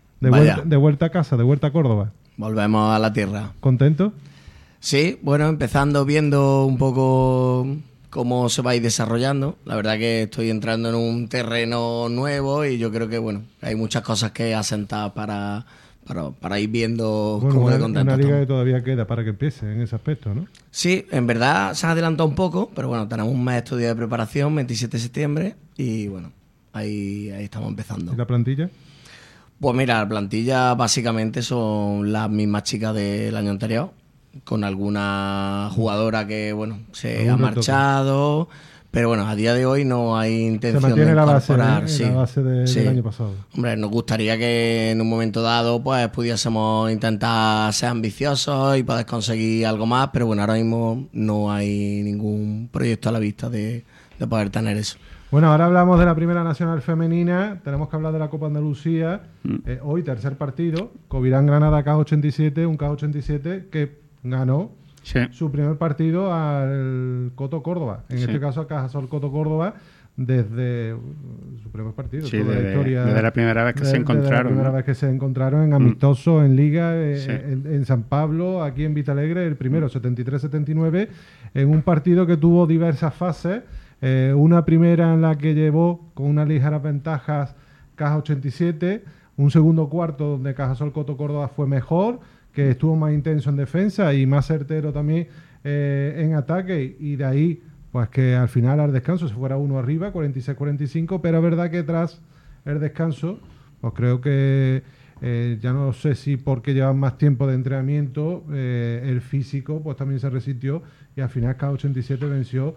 De vuelta a casa, de vuelta a Córdoba. Volvemos a la tierra. ¿Contento? Sí, bueno, empezando viendo un poco cómo se va a ir desarrollando. La verdad que estoy entrando en un terreno nuevo y yo creo que, bueno, hay muchas cosas que asentar para ir viendo cómo de contento. Una liga que todavía queda para que empiece en ese aspecto, ¿no? Sí, en verdad se ha adelantado un poco, pero bueno, tenemos un mes de estudio de preparación, 27 de septiembre, y bueno, ahí estamos empezando. ¿Y la plantilla? Pues mira, la plantilla básicamente son las mismas chicas del año anterior, con alguna jugadora que, bueno, se ha marchado, pero bueno, a día de hoy no hay intención de incorporar. La base del año pasado. Hombre, nos gustaría que en un momento dado pues pudiésemos intentar ser ambiciosos y poder conseguir algo más, pero bueno, ahora mismo no hay ningún proyecto a la vista de poder tener eso. Bueno, ahora hablamos de la Primera Nacional Femenina, tenemos que hablar de la Copa Andalucía. Hoy, tercer partido, Covirán Granada K87, un K87 que ganó su primer partido al Coto Córdoba, en este caso a Cajasol Coto Córdoba, desde su primer partido. Sí, desde la primera vez que se encontraron. Desde la primera vez que se encontraron en amistoso, en Liga, en San Pablo, aquí en Vitalegre, el primero, 73-79, en un partido que tuvo diversas fases. Una primera en la que llevó con unas ligeras ventajas Caja 87, un segundo cuarto donde Cajasol Coto Córdoba fue mejor, que estuvo más intenso en defensa y más certero también en ataque, y de ahí pues que al final al descanso se fuera uno arriba, 46-45, pero es verdad que tras el descanso pues creo que ya no sé si porque llevan más tiempo de entrenamiento, el físico pues también se resintió y al final K87 venció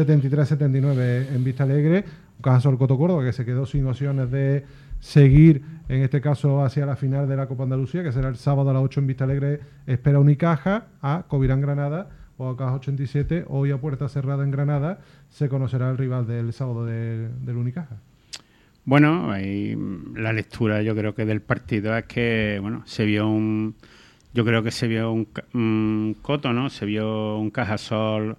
73-79 en Vistalegre. Cajasol Coto Córdoba que se quedó sin opciones de seguir, en este caso hacia la final de la Copa Andalucía, que será el sábado a las 8 en Vistalegre. Espera Unicaja, a Covirán Granada o a Caja 87. Hoy a puerta cerrada en Granada se conocerá el rival del sábado del Unicaja. Bueno, ahí la lectura yo creo que del partido es que, bueno, se vio un yo creo que se vio un Coto, ¿no? Se vio un Cajasol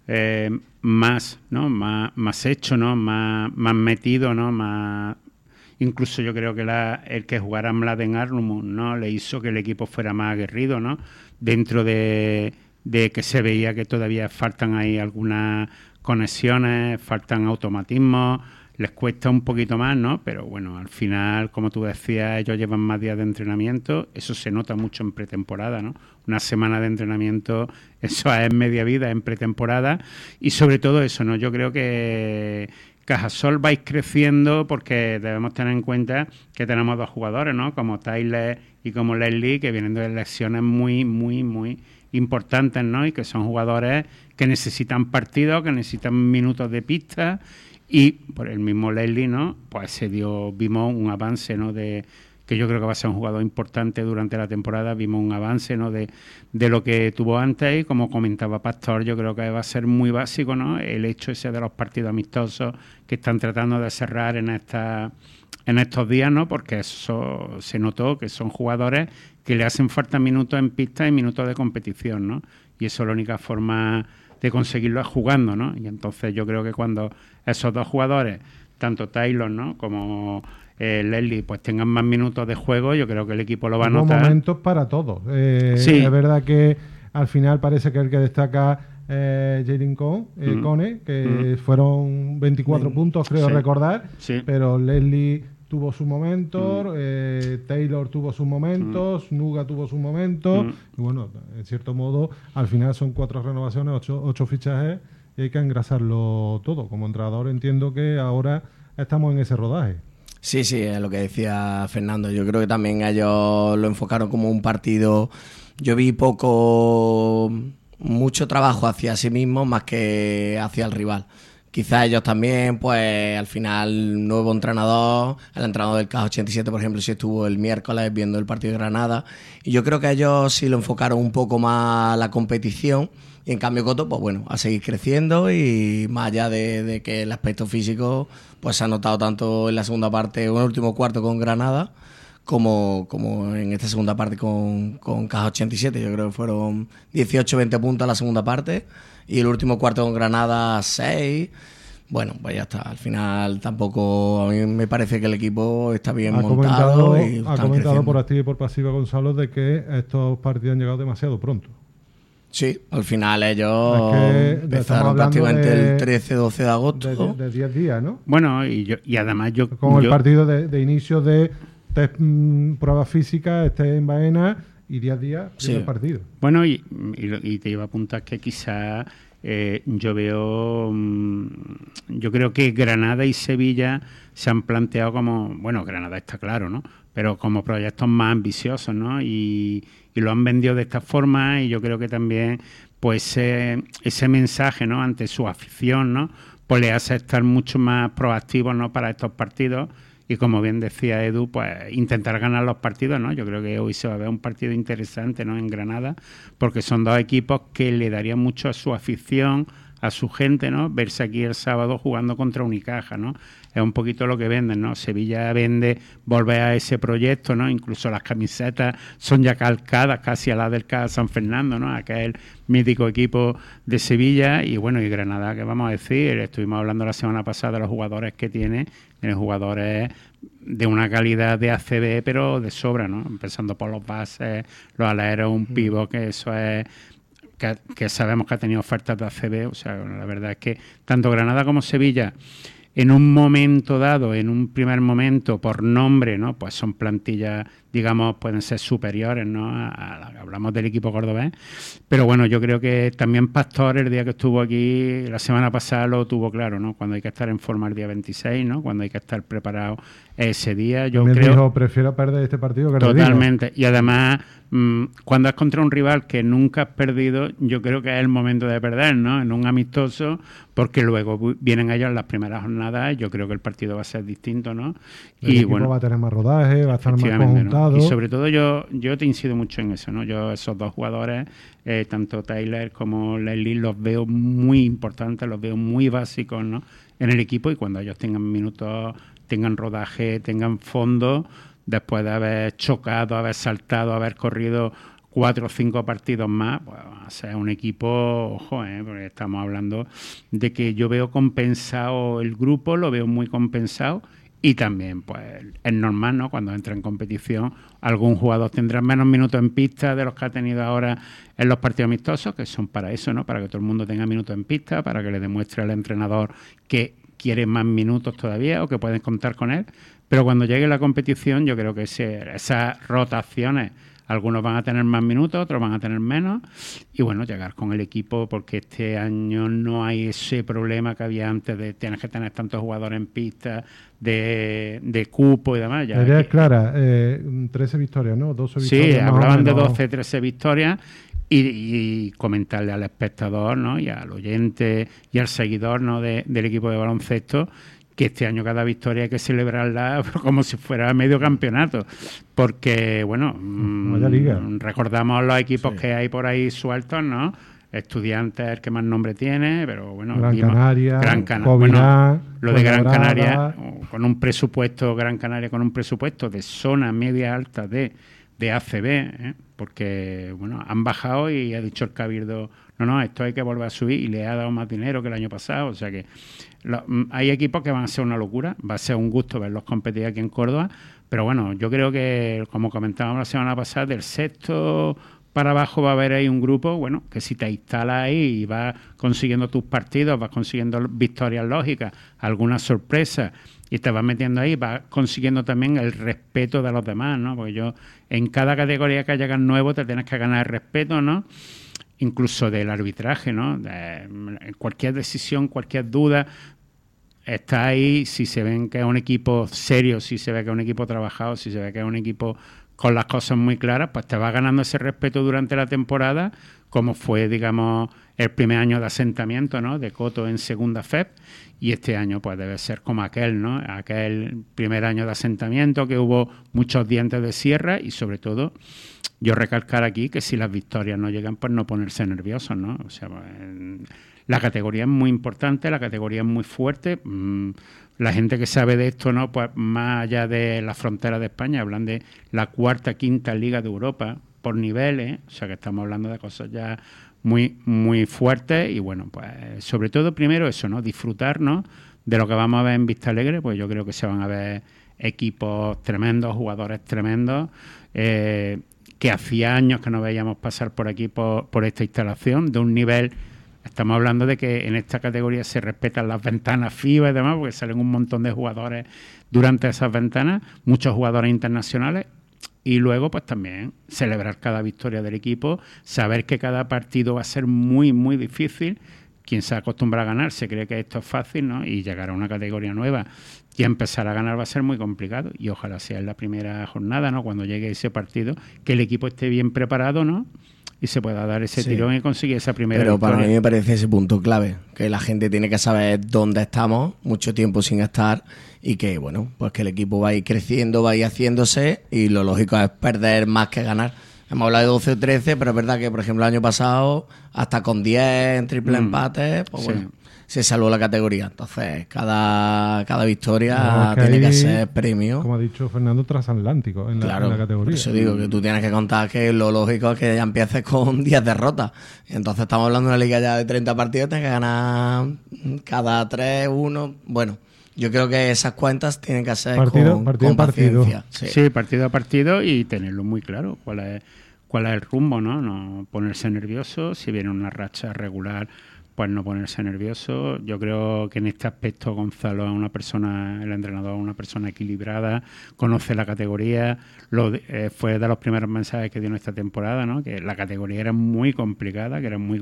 más, ¿no? Más hecho, ¿no? Más metido, ¿no? Más... Incluso yo creo que el que jugara Mladen Arnumund, ¿no? Le hizo que el equipo fuera más aguerrido, ¿no? Dentro de que se veía que todavía faltan ahí algunas conexiones, faltan automatismos, les cuesta un poquito más, ¿no? Pero bueno, al final, como tú decías, ellos llevan más días de entrenamiento, eso se nota mucho en pretemporada, ¿no? Una semana de entrenamiento, eso es media vida en pretemporada, y sobre todo eso, ¿no? Yo creo que Cajasol vais creciendo porque debemos tener en cuenta que tenemos dos jugadores, ¿no? Como Tyler y como Leslie, que vienen de lesiones muy, muy, muy importantes, ¿no? Y que son jugadores que necesitan partidos, que necesitan minutos de pista, y por el mismo Leslie, ¿no? Pues vimos un avance, ¿no? Que yo creo que va a ser un jugador importante durante la temporada, vimos un avance, ¿no? De lo que tuvo antes, y como comentaba Pastor, yo creo que va a ser muy básico, ¿no? El hecho ese de los partidos amistosos que están tratando de cerrar en estos días, ¿no? Porque eso se notó que son jugadores que le hacen falta minutos en pista y minutos de competición, ¿no? Y eso es la única forma de conseguirlo es jugando, ¿no? Y entonces yo creo que cuando esos dos jugadores, tanto Taylor, ¿no? como Leslie, pues tengan más minutos de juego, yo creo que el equipo lo va a notar. Momentos para todos. Sí. Es verdad que al final parece que el que destaca Jalen Cone, que fueron 24 puntos, creo recordar, pero Leslie tuvo sus momentos, Taylor tuvo sus momentos, Nuga tuvo sus momentos, y bueno, en cierto modo, al final son 4 renovaciones, 8 fichajes, y hay que engrasarlo todo. Como entrenador entiendo que ahora estamos en ese rodaje. Sí, es lo que decía Fernando. Yo creo que también ellos lo enfocaron como un partido. Yo vi mucho trabajo hacia sí mismos más que hacia el rival. Quizás ellos también, pues al final, nuevo entrenador, el entrenador del CAS 87, por ejemplo, sí estuvo el miércoles viendo el partido de Granada, y yo creo que ellos sí lo enfocaron un poco más a la competición, y en cambio Coto, pues bueno, a seguir creciendo, y más allá de que el aspecto físico pues se ha notado tanto en la segunda parte o en el último cuarto con Granada, como en esta segunda parte con CAS 87. Yo creo que fueron 18-20 puntos la segunda parte, y el último cuarto con Granada 6. Bueno, pues ya está. Al final tampoco, a mí me parece que el equipo está bien montado. Ha comentado por activa y por pasiva Gonzalo de que estos partidos han llegado demasiado pronto. Sí, al final ellos empezaron prácticamente el 13-12 de agosto. De 10 días, ¿no? Bueno, y además yo... Con el partido de inicio de test, pruebas físicas, en Baena, y 10 días el partido. Bueno, y te iba a apuntar que quizás yo creo que Granada y Sevilla se han planteado como, bueno, Granada está claro, ¿no? Pero como proyectos más ambiciosos, ¿no? Y lo han vendido de esta forma, y yo creo que también pues ese mensaje, ¿no? Ante su afición, ¿no? Pues le hace estar mucho más proactivos, ¿no? Para estos partidos. Y como bien decía Edu, pues intentar ganar los partidos, ¿no? Yo creo que hoy se va a ver un partido interesante, ¿no? En Granada, porque son dos equipos que le darían mucho a su afición, a su gente, ¿no? Verse aquí el sábado jugando contra Unicaja, ¿no? Es un poquito lo que venden, ¿no? Sevilla vende volver a ese proyecto, ¿no? Incluso las camisetas son ya calcadas casi a la del CAS San Fernando, ¿no? Aquel mítico equipo de Sevilla. Y bueno, y Granada, ¿qué vamos a decir? Estuvimos hablando la semana pasada de los jugadores que tiene jugadores de una calidad de ACB, pero de sobra, ¿no? Empezando por los bases, los aleros, un pivot, que eso es... Que sabemos que ha tenido ofertas de ACB. O sea, la verdad es que tanto Granada como Sevilla, en un momento dado, en un primer momento, por nombre, ¿no? Pues son plantillas, digamos, pueden ser superiores, ¿no? A la que hablamos del equipo cordobés. Pero bueno, yo creo que también Pastor, el día que estuvo aquí la semana pasada, lo tuvo claro, ¿no? Cuando hay que estar en forma el día 26, ¿no? Cuando hay que estar preparado ese día. Yo también creo... dijo, prefiero perder este partido que totalmente. Y además, cuando es contra un rival que nunca has perdido, yo creo que es el momento de perder, ¿no? En un amistoso, porque luego vienen ellos en las primeras jornadas, yo creo que el partido va a ser distinto, ¿no? El equipo va a tener más rodaje, va a estar más conjuntado. ¿no? Y sobre todo yo te incido mucho en eso, ¿no? Yo esos dos jugadores, tanto Tyler como Leslie, los veo muy importantes, los veo muy básicos, ¿no? En el equipo, y cuando ellos tengan minutos, tengan rodaje, tengan fondo, después de haber chocado, haber saltado, haber corrido 4 o 5 partidos más, pues va a ser un equipo, ojo, porque estamos hablando de que yo veo compensado el grupo, lo veo muy compensado. Y también, pues, es normal, ¿no? Cuando entra en competición, algún jugador tendrá menos minutos en pista de los que ha tenido ahora en los partidos amistosos, que son para eso, ¿no? Para que todo el mundo tenga minutos en pista, para que le demuestre al entrenador que quiere más minutos todavía o que pueden contar con él. Pero cuando llegue la competición, yo creo que esas rotaciones, algunos van a tener más minutos, otros van a tener menos. Y bueno, llegar con el equipo, porque este año no hay ese problema que había antes de tienes que tener tantos jugadores en pista, de cupo y demás. La idea es clara, 13 victorias, ¿no? 12 victorias. Sí, hablaban de 12, 13 victorias. Y comentarle al espectador, ¿no? Y al oyente y al seguidor, ¿no? del equipo de baloncesto, que este año cada victoria hay que celebrarla como si fuera medio campeonato, porque, bueno, recordamos los equipos que hay por ahí sueltos, ¿no? Estudiantes, el que más nombre tiene, pero bueno, Gran Canaria, bueno, lo de Gran Canaria, con un presupuesto, Gran Canaria con un presupuesto de zona media alta de ACB, porque, bueno, han bajado y ha dicho el Cabildo, no, esto hay que volver a subir, y le ha dado más dinero que el año pasado, o sea que hay equipos que van a ser una locura, va a ser un gusto verlos competir aquí en Córdoba, pero bueno, yo creo que, como comentábamos la semana pasada, del sexto para abajo va a haber ahí un grupo, bueno, que si te instalas ahí y vas consiguiendo tus partidos, vas consiguiendo victorias lógicas, algunas sorpresas, y te vas metiendo ahí, vas consiguiendo también el respeto de los demás, ¿no? Porque en cada categoría que llegas nuevo te tienes que ganar el respeto, ¿no? Incluso del arbitraje, ¿no? Cualquier decisión, cualquier duda, está ahí. Si se ven que es un equipo serio, si se ve que es un equipo trabajado, si se ve que es un equipo con las cosas muy claras, pues te vas ganando ese respeto durante la temporada, como fue, digamos, el primer año de asentamiento, ¿no? De Coto en segunda FEP, y este año pues debe ser como aquel, ¿no? Aquel primer año de asentamiento que hubo muchos dientes de sierra, y sobre todo yo recalcar aquí que si las victorias no llegan, pues no ponerse nerviosos, ¿no? O sea, pues, la categoría es muy importante, la categoría es muy fuerte. La gente que sabe de esto, ¿no? Pues más allá de la frontera de España, hablan de la cuarta, quinta liga de Europa por niveles, o sea que estamos hablando de cosas ya muy, muy fuertes. Y bueno, pues sobre todo primero eso, ¿no? Disfrutar, ¿no? De lo que vamos a ver en Vista Alegre, pues yo creo que se van a ver equipos tremendos, jugadores tremendos, que hacía años que no veíamos pasar por aquí, por esta instalación, de un nivel. Estamos hablando de que en esta categoría se respetan las ventanas FIBA y demás, porque salen un montón de jugadores durante esas ventanas, muchos jugadores internacionales, y luego pues también celebrar cada victoria del equipo, saber que cada partido va a ser muy, muy difícil. Quien se acostumbra a ganar se cree que esto es fácil, ¿no? Y llegar a una categoría nueva y empezar a ganar va a ser muy complicado, y ojalá sea en la primera jornada, ¿no? Cuando llegue ese partido, que el equipo esté bien preparado, ¿no? Y se pueda dar ese tirón y conseguir esa primera victoria. Pero para mí me parece ese punto clave, que la gente tiene que saber dónde estamos, mucho tiempo sin estar, y que, bueno, pues que el equipo va a ir creciendo, va a ir haciéndose, y lo lógico es perder más que ganar. Hemos hablado de 12 o 13, pero es verdad que, por ejemplo, el año pasado, hasta con 10 en triple empate, pues bueno, se salvó la categoría. Entonces, cada victoria tiene que ser premio. Como ha dicho Fernando, transatlántico en la categoría. Por eso digo que tú tienes que contar que lo lógico es que ya empieces con 10 derrotas. Y entonces estamos hablando de una liga ya de 30 partidos, tienes que ganar cada 3, 1. Bueno, yo creo que esas cuentas tienen que ser con paciencia. Sí, partido a partido, y tenerlo muy claro cuál es el rumbo, ¿no? No ponerse nervioso. Si viene una racha regular, pues no ponerse nervioso. Yo creo que en este aspecto Gonzalo es una persona, el entrenador, una persona equilibrada, conoce la categoría. Fue de los primeros mensajes que dio en esta temporada, ¿no? Que la categoría era muy complicada, Muy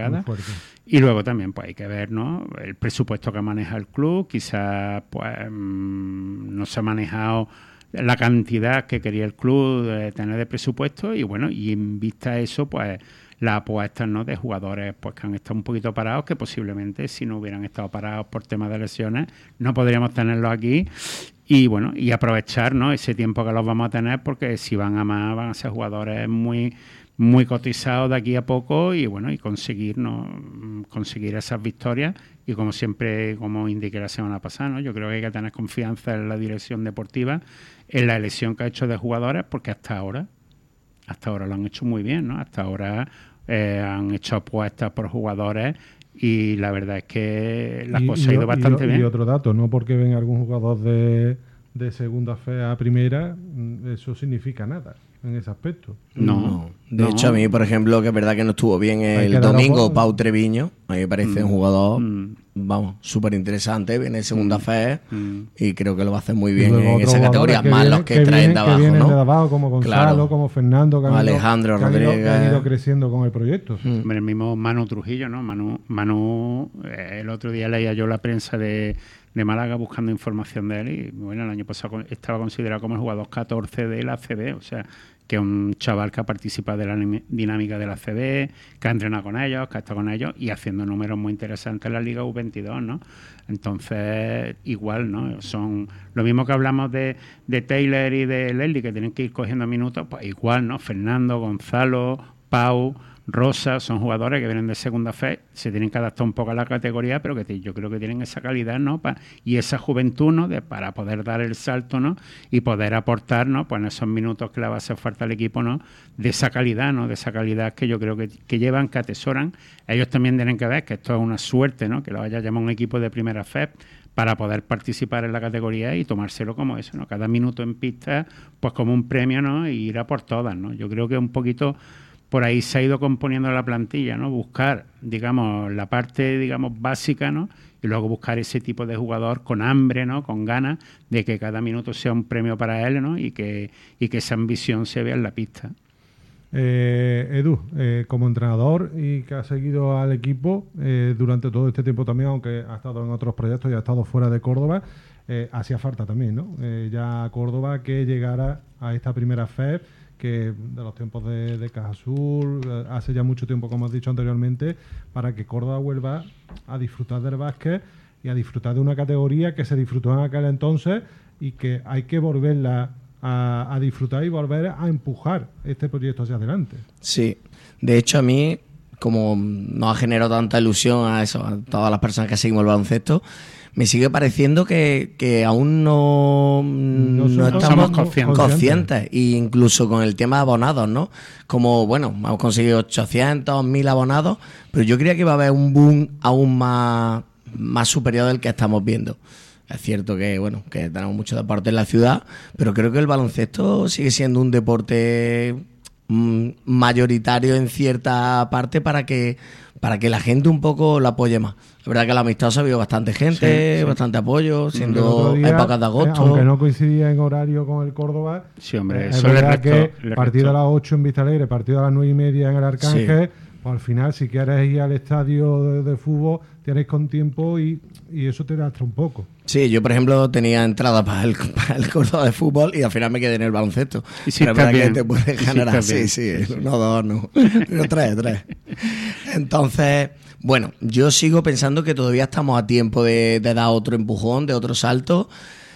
y luego también pues hay que ver, ¿no? El presupuesto que maneja el club. Quizás pues no se ha manejado la cantidad que quería el club de tener de presupuesto, y bueno, y en vista a eso, pues las apuestas, ¿no? De jugadores pues que han estado un poquito parados, que posiblemente si no hubieran estado parados por temas de lesiones no podríamos tenerlos aquí, y bueno, y aprovechar, ¿no? Ese tiempo que los vamos a tener, porque si van a más, van a ser jugadores muy, muy cotizados de aquí a poco, y bueno, y conseguir esas victorias. Y como siempre, como indiqué la semana pasada, ¿no? Yo creo que hay que tener confianza en la dirección deportiva, en la elección que ha hecho de jugadores, porque hasta ahora hasta ahora lo han hecho muy bien, ¿no? Hasta ahora han hecho apuestas por jugadores y la verdad es que la cosa ha ido bastante bien. Y otro dato, no porque venga algún jugador de segunda fe a primera, eso significa nada en ese aspecto. No. De hecho, a mí, por ejemplo, que es verdad que no estuvo bien el domingo, Pau Treviño, a mí me parece un jugador, vamos, súper interesante, viene en segunda fe y creo que lo va a hacer muy bien en esa categoría, más los que traen de abajo, que vienen ¿no? de abajo, como Gonzalo, Claro. como Fernando, que Alejandro Rodríguez, que han ido creciendo con el proyecto. Hombre, el mismo Manu Trujillo, ¿no? Manu el otro día leía yo la prensa de Málaga buscando información de él y bueno, el año pasado estaba considerado como el jugador 14 de la ACB, o sea, que es un chaval que ha participado de la dinámica de la ACB, que ha entrenado con ellos, que ha estado con ellos y haciendo números muy interesantes en la Liga U22, ¿no? Entonces, igual, ¿no? Son lo mismo que hablamos de Taylor y de Leslie, que tienen que ir cogiendo minutos, pues igual, ¿no? Fernando, Gonzalo, Pau, Rosa, son jugadores que vienen de segunda fe, se tienen que adaptar un poco a la categoría, pero que yo creo que tienen esa calidad, ¿no? Y esa juventud, ¿no? Para poder dar el salto, ¿no? Y poder aportar, ¿no? Pues en esos minutos que le va a hacer falta al equipo, ¿no? De esa calidad, ¿no? De esa calidad que yo creo que llevan, que atesoran. Ellos también tienen que ver que esto es una suerte, ¿no? Que lo haya llamado un equipo de primera fe para poder participar en la categoría y tomárselo como eso, ¿no? Cada minuto en pista, pues como un premio, ¿no? Y ir a por todas, ¿no? Yo creo que un poquito por ahí se ha ido componiendo la plantilla, ¿no? Buscar, digamos, la parte, digamos, básica, ¿no? Y luego buscar ese tipo de jugador con hambre, ¿no? Con ganas de que cada minuto sea un premio para él, ¿no? Y que esa ambición se vea en la pista. Edu, como entrenador y que ha seguido al equipo durante todo este tiempo también, aunque ha estado en otros proyectos y ha estado fuera de Córdoba, hacía falta también, ¿no? Ya Córdoba que llegara a esta primera FEP, que de los tiempos de Caja Azul, hace ya mucho tiempo, como has dicho anteriormente, para que Córdoba vuelva a disfrutar del básquet y a disfrutar de una categoría que se disfrutó en aquel entonces y que hay que volverla a disfrutar y volver a empujar este proyecto hacia adelante. Sí, de hecho a mí, como nos ha generado tanta ilusión a todas las personas que seguimos el baloncesto, me sigue pareciendo que aún no estamos conscientes, e incluso con el tema de abonados, ¿no? Como, bueno, hemos conseguido 800, 1000 abonados, pero yo creía que iba a haber un boom aún más superior del que estamos viendo. Es cierto que, bueno, que tenemos mucho deporte en la ciudad, pero creo que el baloncesto sigue siendo un deporte mayoritario en cierta parte para que la gente un poco lo apoye más. Es verdad que el amistoso ha habido bastante gente, sí. Bastante apoyo, siendo épocas de agosto. Aunque no coincidía en horario con el Córdoba, sí, hombre, es verdad que partido a las 8 en Vistalegre, partido a las 9:30 en el Arcángel, sí. Pues al final, si quieres ir al estadio de fútbol, tienes con tiempo y eso te lastra un poco. Sí, yo por ejemplo tenía entrada para el Córdoba de fútbol y al final me quedé en el baloncesto. Y si pero está bien. Que te puedes ganar así, sí, no dos, no, pero tres. Entonces, bueno, yo sigo pensando que todavía estamos a tiempo de dar otro empujón, de otro salto.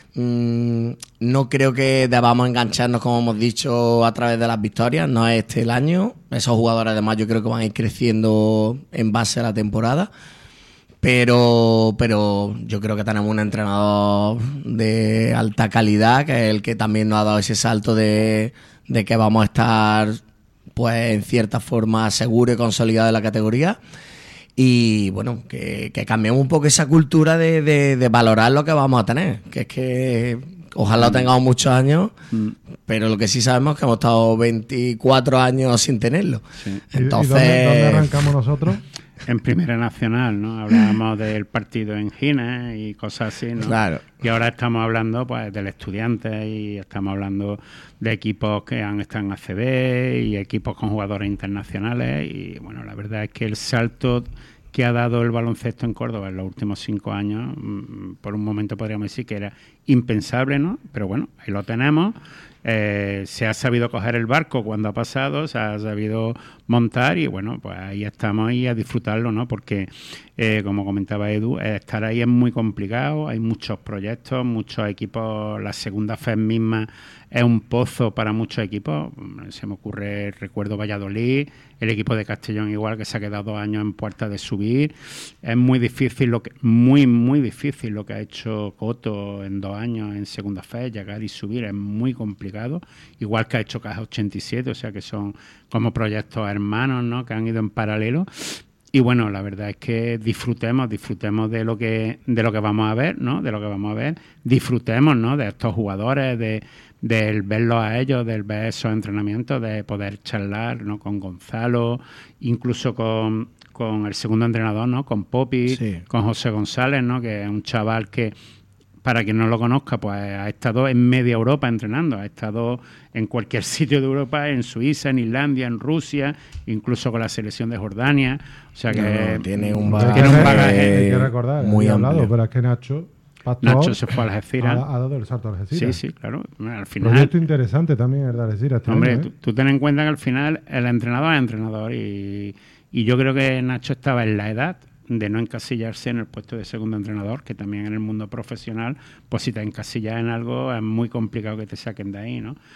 No creo que debamos engancharnos, como hemos dicho, a través de las victorias. No es este el año. Esos jugadores además yo creo que van a ir creciendo en base a la temporada. Pero yo creo que tenemos un entrenador de alta calidad, que es el que también nos ha dado ese salto de que vamos a estar, pues, en cierta forma seguro y consolidado en la categoría. Y bueno, que cambiemos un poco esa cultura de valorar lo que vamos a tener, que es que ojalá tengamos muchos años, pero lo que sí sabemos es que hemos estado 24 años sin tenerlo. Sí. ¿Y Entonces, dónde arrancamos nosotros? En Primera Nacional, ¿no? Hablábamos del partido en Gines y cosas así, ¿no? Claro. Y ahora estamos hablando, pues, del Estudiantes y estamos hablando de equipos que han estado en ACB y equipos con jugadores internacionales y, bueno, la verdad es que el salto que ha dado el baloncesto en Córdoba en los últimos 5 años, por un momento podríamos decir que era impensable, ¿no? Pero bueno, ahí lo tenemos. Se ha sabido coger el barco cuando ha pasado, se ha sabido montar y bueno, pues ahí estamos y a disfrutarlo, ¿no? Porque, como comentaba Edu, estar ahí es muy complicado, hay muchos proyectos, muchos equipos, la segunda FED misma es un pozo para muchos equipos, se me ocurre, recuerdo Valladolid, el equipo de Castellón igual, que se ha quedado 2 años en puerta de subir, es muy difícil, muy difícil lo que ha hecho Coto en 2 años en segunda FED, llegar y subir, es muy complicado. arriesgados, igual que ha hecho Caja 87, o sea que son como proyectos hermanos, ¿no? Que han ido en paralelo. Y bueno, la verdad es que disfrutemos de lo que vamos a ver, ¿no? De lo que vamos a ver, disfrutemos, ¿no? De estos jugadores, del verlos a ellos, del ver esos entrenamientos, de poder charlar, ¿no? Con Gonzalo, incluso con el segundo entrenador, ¿no? Con Popi, sí, con José González, ¿no? Que es un chaval que, para quien no lo conozca, pues ha estado en media Europa entrenando, ha estado en cualquier sitio de Europa, en Suiza, en Islandia, en Rusia, incluso con la selección de Jordania. O sea que tiene un bagaje hay que recordar, muy hablado, pero es que Nacho se fue a Algeciras. Ha dado el salto a Algeciras. Sí, claro. Al final, proyecto interesante también el de Algeciras. Hombre, tú ten en cuenta que al final el entrenador es entrenador y yo creo que Nacho estaba en la edad de no encasillarse en el puesto de segundo entrenador, que también en el mundo profesional, pues si te encasillas en algo es muy complicado que te saquen de ahí, ¿no?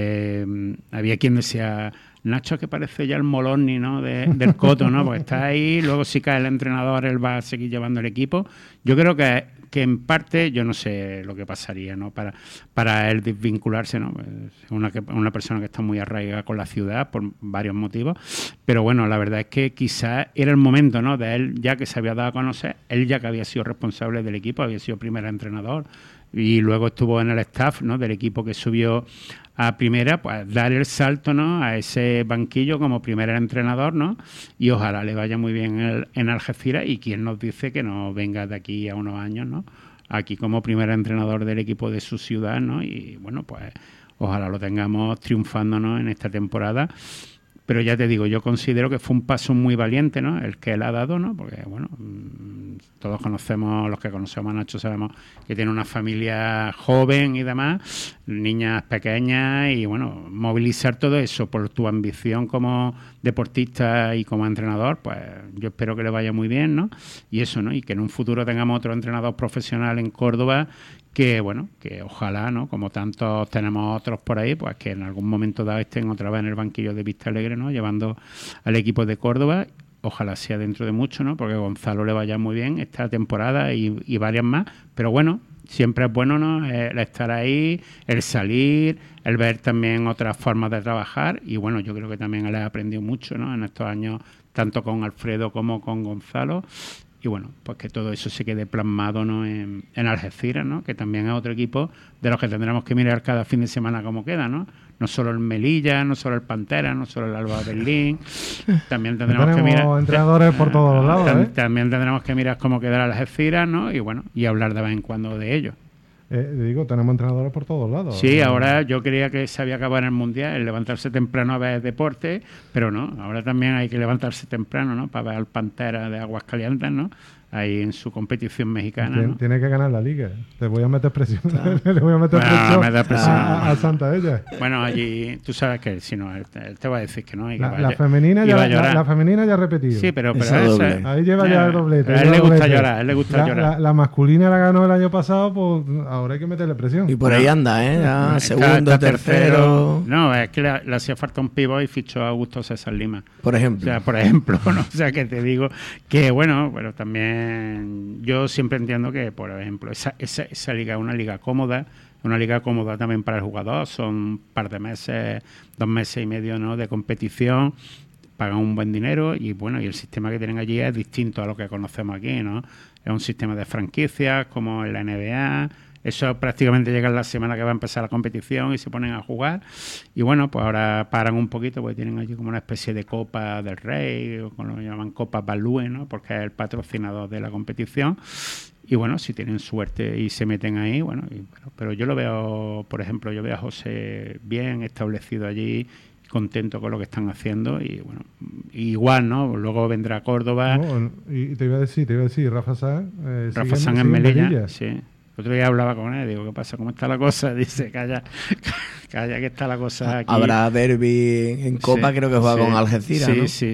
Había quien decía, Nacho que parece ya el Moloni, ¿no? del Coto, ¿no? Porque está ahí, luego si cae el entrenador él va a seguir llevando el equipo. Yo creo que en parte, yo no sé lo que pasaría, ¿no? Para él desvincularse, ¿no? Es una persona que está muy arraigada con la ciudad por varios motivos, pero bueno, la verdad es que quizás era el momento, ¿no? De él, ya que se había dado a conocer, él ya que había sido responsable del equipo, había sido primer entrenador y luego estuvo en el staff, ¿no? Del equipo que subió a primera, pues dar el salto, ¿no? A ese banquillo como primer entrenador, ¿no? Y ojalá le vaya muy bien en Algeciras, y quien nos dice que no venga de aquí a unos años, ¿no? Aquí como primer entrenador del equipo de su ciudad, ¿no? Y bueno, pues ojalá lo tengamos triunfando, ¿no? En esta temporada. Pero ya te digo, yo considero que fue un paso muy valiente, ¿no? El que él ha dado, ¿no? Porque, bueno, todos conocemos, los que conocemos a Nacho sabemos que tiene una familia joven y demás, niñas pequeñas, y, bueno, movilizar todo eso por tu ambición como deportista y como entrenador, pues yo espero que le vaya muy bien, ¿no? Y eso, ¿no? Y que en un futuro tengamos otro entrenador profesional en Córdoba que, bueno, que ojalá, ¿no? Como tantos tenemos otros por ahí, pues que en algún momento dado estén otra vez en el banquillo de Vista Alegre, ¿no? Llevando al equipo de Córdoba. Ojalá sea dentro de mucho, ¿no? Porque a Gonzalo le vaya muy bien esta temporada y varias más. Pero bueno, siempre es bueno, ¿no? El estar ahí, el salir, el ver también otras formas de trabajar. Y bueno, yo creo que también él ha aprendido mucho, ¿no? En estos años, tanto con Alfredo como con Gonzalo. Y bueno, pues que todo eso se quede plasmado, ¿no? en Algeciras, ¿no? Que también es otro equipo de los que tendremos que mirar cada fin de semana cómo queda, ¿no? No solo el Melilla, no solo el Pantera, no solo el Alba Berlín. También tendremos que mirar entrenadores por todos los lados, También tendremos que mirar cómo quedará Algeciras, ¿no? Y bueno, y hablar de vez en cuando de ello. Digo, tenemos entrenadores por todos lados. Sí, ahora yo creía que se había acabado en el Mundial, el levantarse temprano a ver deporte, pero no, ahora también hay que levantarse temprano, ¿no? Para ver al Pantera de Aguascalientes, ¿no? Ahí en su competición mexicana, ¿no? Tiene que ganar la liga. Te voy a meter presión. Le voy a meter presión a Santa Ella. Bueno, allí tú sabes que si no, él te va a decir que no. Y que la femenina la femenina ya ha repetido. Sí, pero ahí lleva ya el doblete. A él le gusta llorar, llorar. La masculina la ganó el año pasado, pues ahora hay que meterle presión. Y por ahí anda, ¿eh? Segundo, tercero. No, es que le hacía falta un pivot y fichó a Augusto César Lima. Por ejemplo. O sea, por ejemplo, ¿no? O sea, que te digo que, bueno, pero también yo siempre entiendo que, por ejemplo, esa liga es una liga cómoda también para el jugador. Son un par de meses, 2 meses y medio, ¿no? De competición, pagan un buen dinero y, bueno, y el sistema que tienen allí es distinto a lo que conocemos aquí, ¿no? Es un sistema de franquicias como en la NBA. Eso prácticamente llega la semana que va a empezar la competición y se ponen a jugar. Y bueno, pues ahora paran un poquito porque tienen allí como una especie de Copa del Rey, o como lo llaman Copa Balúe, ¿no? Porque es el patrocinador de la competición. Y bueno, si tienen suerte y se meten ahí, bueno, pero yo lo veo, por ejemplo, yo veo a José bien establecido allí, contento con lo que están haciendo y bueno, igual, ¿no? Luego vendrá Córdoba. No, y te iba a decir, Rafa Sanz. Rafa Sanz en Melilla, sí. El otro día hablaba con él, digo, ¿qué pasa? ¿Cómo está la cosa? Dice, calla, que está la cosa aquí. Habrá derbi en Copa, creo que juega con Algeciras, ¿no? Sí.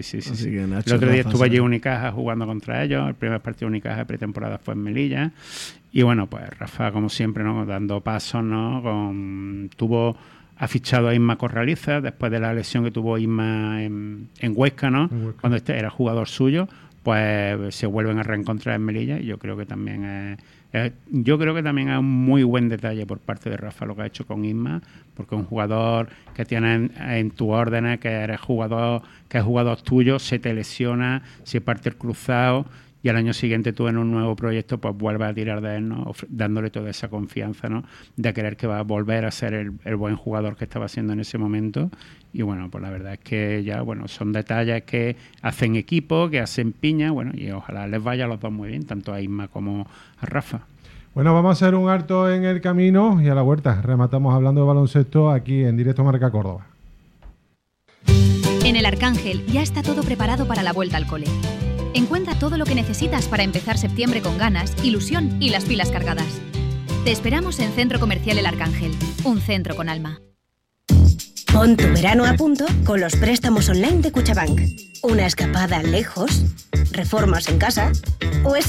El otro día estuvo allí Unicaja jugando contra ellos, el primer partido de Unicaja de pretemporada fue en Melilla, y bueno, pues Rafa, como siempre, ¿no? Dando pasos, ¿no? Ha fichado a Isma Corraliza, después de la lesión que tuvo Isma en Huesca, ¿no? Cuando era jugador suyo. pues se vuelven a reencontrar en Melilla, y yo creo que también es un muy buen detalle por parte de Rafa lo que ha hecho con Isma, porque un jugador que tienes en tus órdenes, que es jugador tuyo, se te lesiona, se parte el cruzado, y al año siguiente tú en un nuevo proyecto pues vuelves a tirar de él, ¿no? Dándole toda esa confianza, ¿no? De creer que va a volver a ser el buen jugador que estaba siendo en ese momento. Y bueno, pues la verdad es que ya, bueno, son detalles que hacen equipo, que hacen piña, bueno, y ojalá les vaya a los dos muy bien, tanto a Isma como a Rafa. Bueno, vamos a hacer un alto en el camino y a la vuelta rematamos hablando de baloncesto aquí en Directo Marca Córdoba. En el Arcángel ya está todo preparado para la vuelta al cole. Encuentra todo lo que necesitas para empezar septiembre con ganas, ilusión y las pilas cargadas. Te esperamos en Centro Comercial El Arcángel, un centro con alma. Pon tu verano a punto con los préstamos online de Cuchabank. Una escapada lejos, reformas en casa o